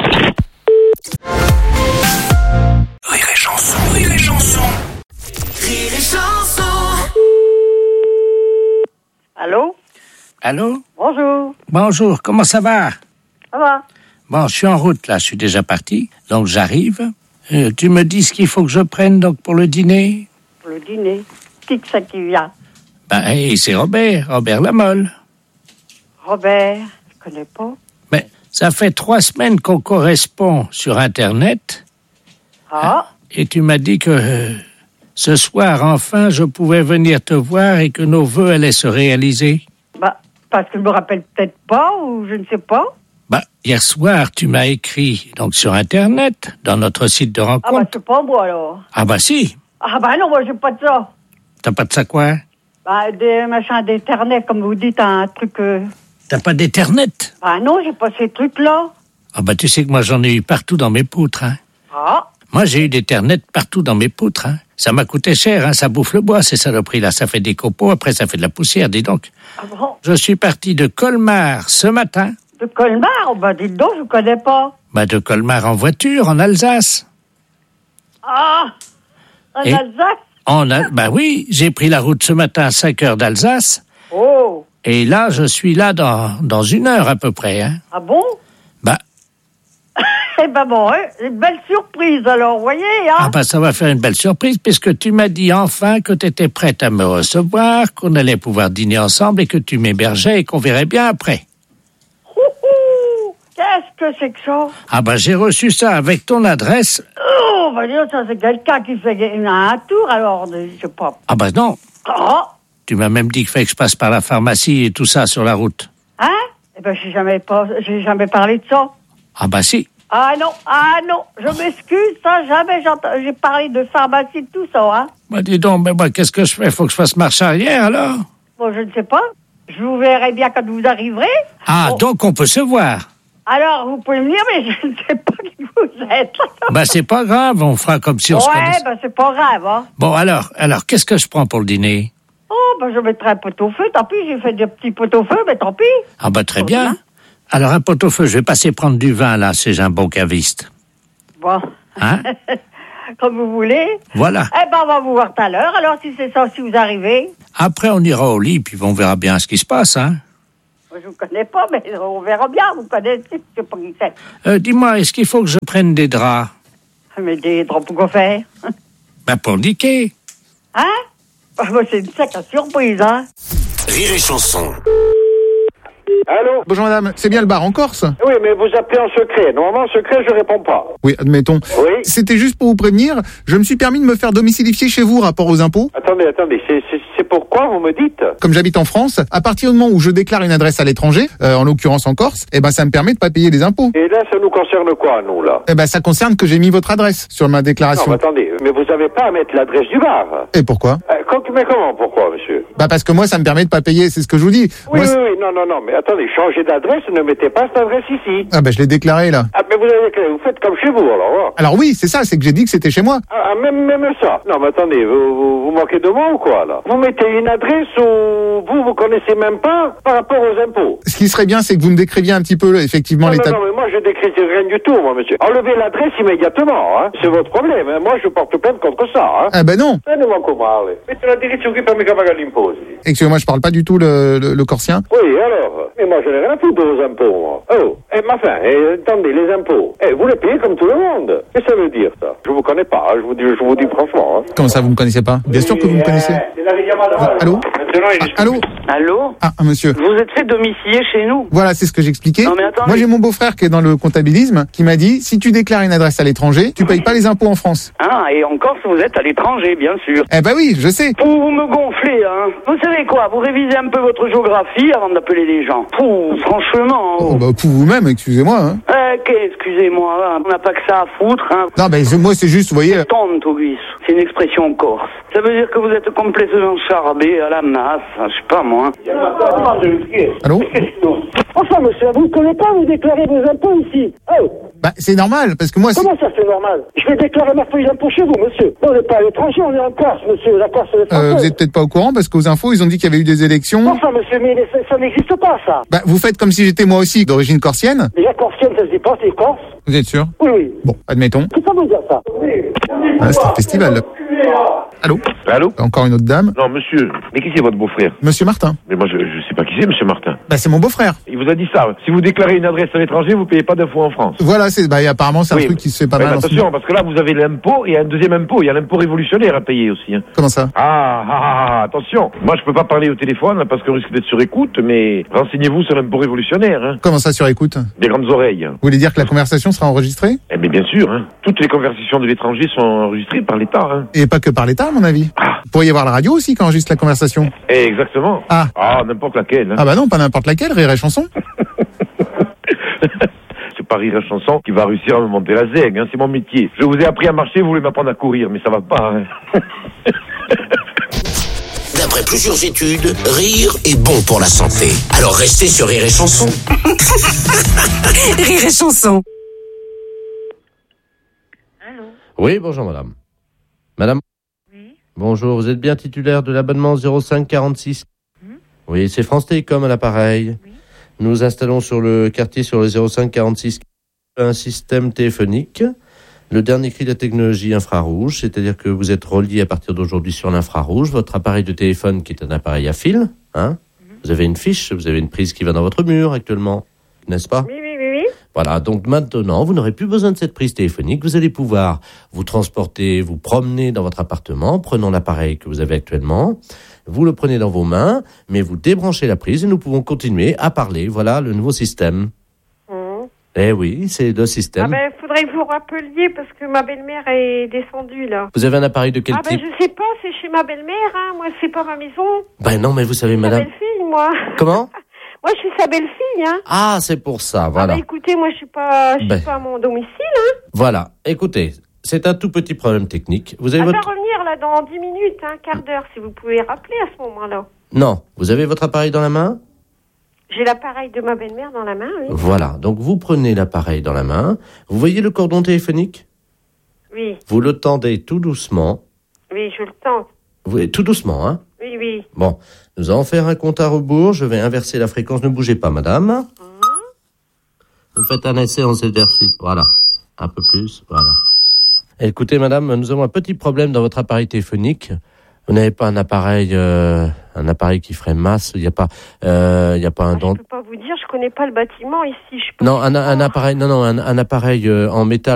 Rire et chanson, rire et chanson. Rire et chanson. Allô? Allô? Bonjour. Bonjour, comment ça va? Ça va? Bon, je suis en route là, je suis déjà parti, donc j'arrive. Euh, tu me dis ce qu'il faut que je prenne donc pour le dîner? Pour le dîner. Qui que c'est qui vient? Ben, hey, c'est Robert, Robert Lamolle. Robert, je connais pas. Mais ça fait trois semaines qu'on correspond sur Internet. Ah? Et tu m'as dit que euh, ce soir, enfin, je pouvais venir te voir et que nos vœux allaient se réaliser. Bah, parce que je me rappelle peut-être pas, ou je ne sais pas. Bah, hier soir, tu m'as écrit donc sur Internet, dans notre site de rencontre. Ah bah, c'est pas moi, alors. Ah bah si. Ah bah non, moi, j'ai pas de ça. T'as pas de ça quoi? Bah, des machins d'Internet, comme vous dites, un truc... Euh... T'as pas d'Internet? Bah non, j'ai pas ces trucs-là. Ah bah tu sais que moi j'en ai eu partout dans mes poutres, hein. Ah? Moi j'ai eu d'Internet partout dans mes poutres, hein. Ça m'a coûté cher, hein. Ça bouffe le bois, ces saloperies-là. Ça fait des copeaux, après ça fait de la poussière, dis donc. Ah bon? Je suis parti de Colmar ce matin. De Colmar? Bah dites donc, je connais pas. Bah de Colmar en voiture, en Alsace. Ah! En Et Alsace? En Al... Bah oui, j'ai pris la route ce matin à cinq heures d'Alsace. Oh! Et là, je suis là dans, dans une heure à peu près, hein. Ah bon? Bah... Eh ben bon, hein, une belle surprise alors, vous voyez, hein? Ah bah ça va faire une belle surprise, puisque tu m'as dit enfin que tu étais prête à me recevoir, qu'on allait pouvoir dîner ensemble et que tu m'hébergeais et qu'on verrait bien après. Ouhou! Qu'est-ce que c'est que ça? Ah bah j'ai reçu ça avec ton adresse. Oh, bah dis donc, ça c'est quelqu'un qui fait un tour, alors, je sais pas. Ah bah non. Ah! Tu m'as même dit qu'il fallait que je passe par la pharmacie et tout ça sur la route. Hein? Eh ben j'ai jamais, pas, j'ai jamais parlé de ça. Ah bah si. Ah non, ah non, je m'excuse, ça, jamais j'ai, j'ai parlé de pharmacie, de tout ça, hein. Bah dis donc, mais moi, qu'est-ce que je fais? Faut que je fasse marche arrière, alors? Bon, je ne sais pas. Je vous verrai bien quand vous arriverez. Ah, Bon. donc on peut se voir. Alors, vous pouvez venir, mais je ne sais pas qui vous êtes. Ben, c'est pas grave, on fera comme si on ouais, se connaissait. ben c'est pas grave, hein. Bon, alors, alors, qu'est-ce que je prends pour le dîner? Oh, ben je mettrai un pot-au-feu, tant pis, j'ai fait des petits pot-au-feu, mais tant pis. Ah ben, très bien. Alors, un pot-au-feu, je vais passer prendre du vin, là, c'est un bon caviste. Bon. Hein? Comme vous voulez. Voilà. Eh ben, on va vous voir tout à l'heure, alors si c'est ça, si vous arrivez. Après, on ira au lit, puis on verra bien ce qui se passe, hein. Je vous connais pas, mais on verra bien, vous connaissez, je sais pas qui c'est. Euh, dis-moi, est-ce qu'il faut que je prenne des draps? Mais des draps pour quoi faire? Ben, pour niquer. Hein? Ah, ben, c'est une sacrée surprise, hein. Rire et chanson. Allô? Bonjour madame, c'est bien le bar en Corse? Oui, mais vous appelez en secret. Normalement, en secret, je réponds pas. Oui, admettons. Oui. C'était juste pour vous prévenir, je me suis permis de me faire domicilifier chez vous rapport aux impôts. Attendez, attendez, c'est, c'est, c'est pourquoi vous me dites? Comme j'habite en France, à partir du moment où je déclare une adresse à l'étranger, euh, en l'occurrence en Corse, eh ben ça me permet de pas payer les impôts. Et là, ça nous concerne quoi, nous, là? Eh ben ça concerne que j'ai mis votre adresse sur ma déclaration. Non, mais attendez, mais vous avez pas à mettre l'adresse du bar. Et pourquoi? Euh, quand- mais comment, pourquoi, monsieur? Bah parce que moi ça me permet de pas payer, c'est ce que je vous dis. Oui, Moi, oui, oui, non, non, non, mais attendez, changez d'adresse, ne mettez pas cette adresse ici. Ah bah je l'ai déclaré là. Ah, mais vous avez, vous faites comme chez vous, alors. Hein. Alors oui, c'est ça, c'est que j'ai dit que c'était chez moi. Ah, même, même ça. Non, mais attendez, vous, vous, vous manquez de moi ou quoi, là? Vous mettez une adresse où vous, vous connaissez même pas par rapport aux impôts. Ce qui serait bien, c'est que vous me décriviez un petit peu effectivement Non, l'état. non, non, mais moi, je décris rien du tout, moi, monsieur. Enlevez l'adresse immédiatement, hein. C'est votre problème, hein. Moi, je porte plainte contre ça, hein. Ah ben non. Eh, non, comment, allez. Mettez la direzione qui permet qu'à l'impôt. Excusez-moi, je parle pas du tout le, le, le corsien. Oui, alors. Mais moi, je n'ai rien à foutre de vos impôts, moi. Oh, eh, mais enfin, eh, attendez, les impôts. Eh, vous les payez comme tout le monde. Qu'est-ce que ça veut dire, ça? Je vous connais pas, hein. je vous dis, je vous dis franchement, hein. Comment ça, vous me connaissez pas? Bien sûr que vous me connaissez. Ah, allô? Ah, allô? Allô? Ah, un monsieur. Vous êtes fait domicilier chez nous? Voilà, c'est ce que j'expliquais. Non, mais attendez. Moi, j'ai mon beau-frère qui est dans le comptabilisme, qui m'a dit, si tu déclares une adresse à l'étranger, tu payes pas les impôts en France. Ah, et en Corse, vous êtes à l'étranger, bien sûr. Eh ben oui, je sais. Pouh, vous me gonflez, hein. Vous savez quoi? Vous révisez un peu votre géographie avant d'appeler les gens. Pouh, franchement. Oh, bah, pour vous-même, excusez-moi, hein. Euh, qu'est- excusez-moi, hein. On n'a pas que ça à foutre, hein. Non, ben, je- moi, c'est juste, vous voyez. Tonte, Auguste. C'est une expression corse. Ça veut dire que vous êtes complètement charbé à la masse, je sais pas moi. Allô? Enfin, monsieur, vous ne connaissez pas, vous déclarez vos impôts ici. Oh! Bah, c'est normal, parce que moi, c'est- Comment ça, c'est normal? Je vais déclarer ma feuille d'impôt chez vous, monsieur. On n'est pas à l'étranger, on est en Corse, monsieur. La Corse, c'est euh, vous êtes peut-être pas au courant, parce qu'aux infos, ils ont dit qu'il y avait eu des élections. Enfin, monsieur, mais ça, ça n'existe pas, ça. Bah, vous faites comme si j'étais moi aussi d'origine corsienne. Déjà, corsienne, ça se dit pas, c'est corse. Vous êtes sûr? Oui, oui. Bon, admettons. Qu'est-ce que ça veut dire, ça? Ah, c'est un festival, là. Allô? Allô? Encore une autre dame. Non, monsieur. Mais qui c'est votre beau-frère? Monsieur Martin. Mais moi, je, je sais pas qui c'est, monsieur Martin. Bah, c'est mon beau-frère. Il vous a dit ça. Si vous déclarez une adresse à l'étranger, vous payez pas d'impôt en France. Voilà, c'est, bah, apparemment, c'est un Oui, truc qui se fait pas mais mal. en ce attention, moment. parce que là, vous avez l'impôt et un deuxième impôt. Il y a l'impôt révolutionnaire à payer aussi. Hein. Comment ça? Ah, ah, ah, ah, attention. Moi, je peux pas parler au téléphone là, parce qu'on risque d'être sur écoute, mais renseignez-vous sur l'impôt révolutionnaire. Hein. Comment ça sur écoute? Des grandes oreilles. Vous voulez dire que la conversation sera enregistrée? Eh bien, bien sûr. Hein. Toutes les conversations de l'étranger sont enregistrées par l'État. Hein. Et pas que par l'État, à mon avis. Vous pourriez y avoir la radio aussi qui enregistre la conversation. Eh, exactement. Ah. Ah, n'importe laquelle. Hein. Ah bah non, pas n'importe laquelle, Rire et Chanson. C'est pas Rire et Chanson qui va réussir à me monter la zègue, hein. C'est mon métier. Je vous ai appris à marcher, vous voulez m'apprendre à courir, mais ça va pas. Hein. D'après plusieurs études, rire est bon pour la santé. Alors restez sur Rire et Chanson. Rire et Chanson. Oui, bonjour madame. Madame? Oui. Bonjour, vous êtes bien titulaire de l'abonnement zéro cinq quarante-six? Mmh. Oui, c'est France Télécom à l'appareil. Oui. Nous installons sur le quartier, sur le zéro cinq quarante-six, un système téléphonique. Le dernier cri de la technologie infrarouge, c'est-à-dire que vous êtes relié à partir d'aujourd'hui sur l'infrarouge. Votre appareil de téléphone qui est un appareil à fil, hein. Mmh. Vous avez une fiche, vous avez une prise qui va dans votre mur actuellement, n'est-ce pas? Oui, oui, oui, oui. Voilà, donc maintenant, vous n'aurez plus besoin de cette prise téléphonique. Vous allez pouvoir vous transporter, vous promener dans votre appartement, prenant l'appareil que vous avez actuellement. Vous le prenez dans vos mains, mais vous débranchez la prise et nous pouvons continuer à parler. Voilà le nouveau système. Mmh. Eh oui, c'est le système. Ah ben, faudrait que vous rappeliez parce que ma belle-mère est descendue, là. Vous avez un appareil de quel Ah ben, type? je sais pas, c'est chez ma belle-mère, hein. Moi, c'est pas ma maison. Ben non, mais vous savez, Ma madame... belle-fille, moi. Comment? Moi, je suis sa belle-fille, hein. Ah, c'est pour ça, voilà. Ah ben, écoutez, moi, je suis pas, je suis Ben. pas à mon domicile, hein. Voilà, écoutez, c'est un tout petit problème technique. Vous avez Elle votre... va revenir, là, dans dix minutes, un quart d'heure, si vous pouvez rappeler à ce moment-là. Non. Vous avez votre appareil dans la main ? J'ai l'appareil de ma belle-mère dans la main, oui. Voilà. Donc, vous prenez l'appareil dans la main. Vous voyez le cordon téléphonique ? Oui. Vous le tendez tout doucement. Oui, je le tente. Vous, tout doucement, hein ? Oui, oui. Bon. Nous allons faire un compte à rebours. Je vais inverser la fréquence. Ne bougez pas, madame. Mmh. Vous faites un essai en exercice. Voilà. Un peu plus. Voilà. Écoutez, madame, nous avons un petit problème dans votre appareil téléphonique. Vous n'avez pas un appareil, euh, un appareil qui ferait masse. Il n'y a pas, euh, il y a pas un dent. Je peux pas vous dire. Je connais pas le bâtiment ici. Je peux non, un, un appareil. Non, non, un, un appareil euh, en métal.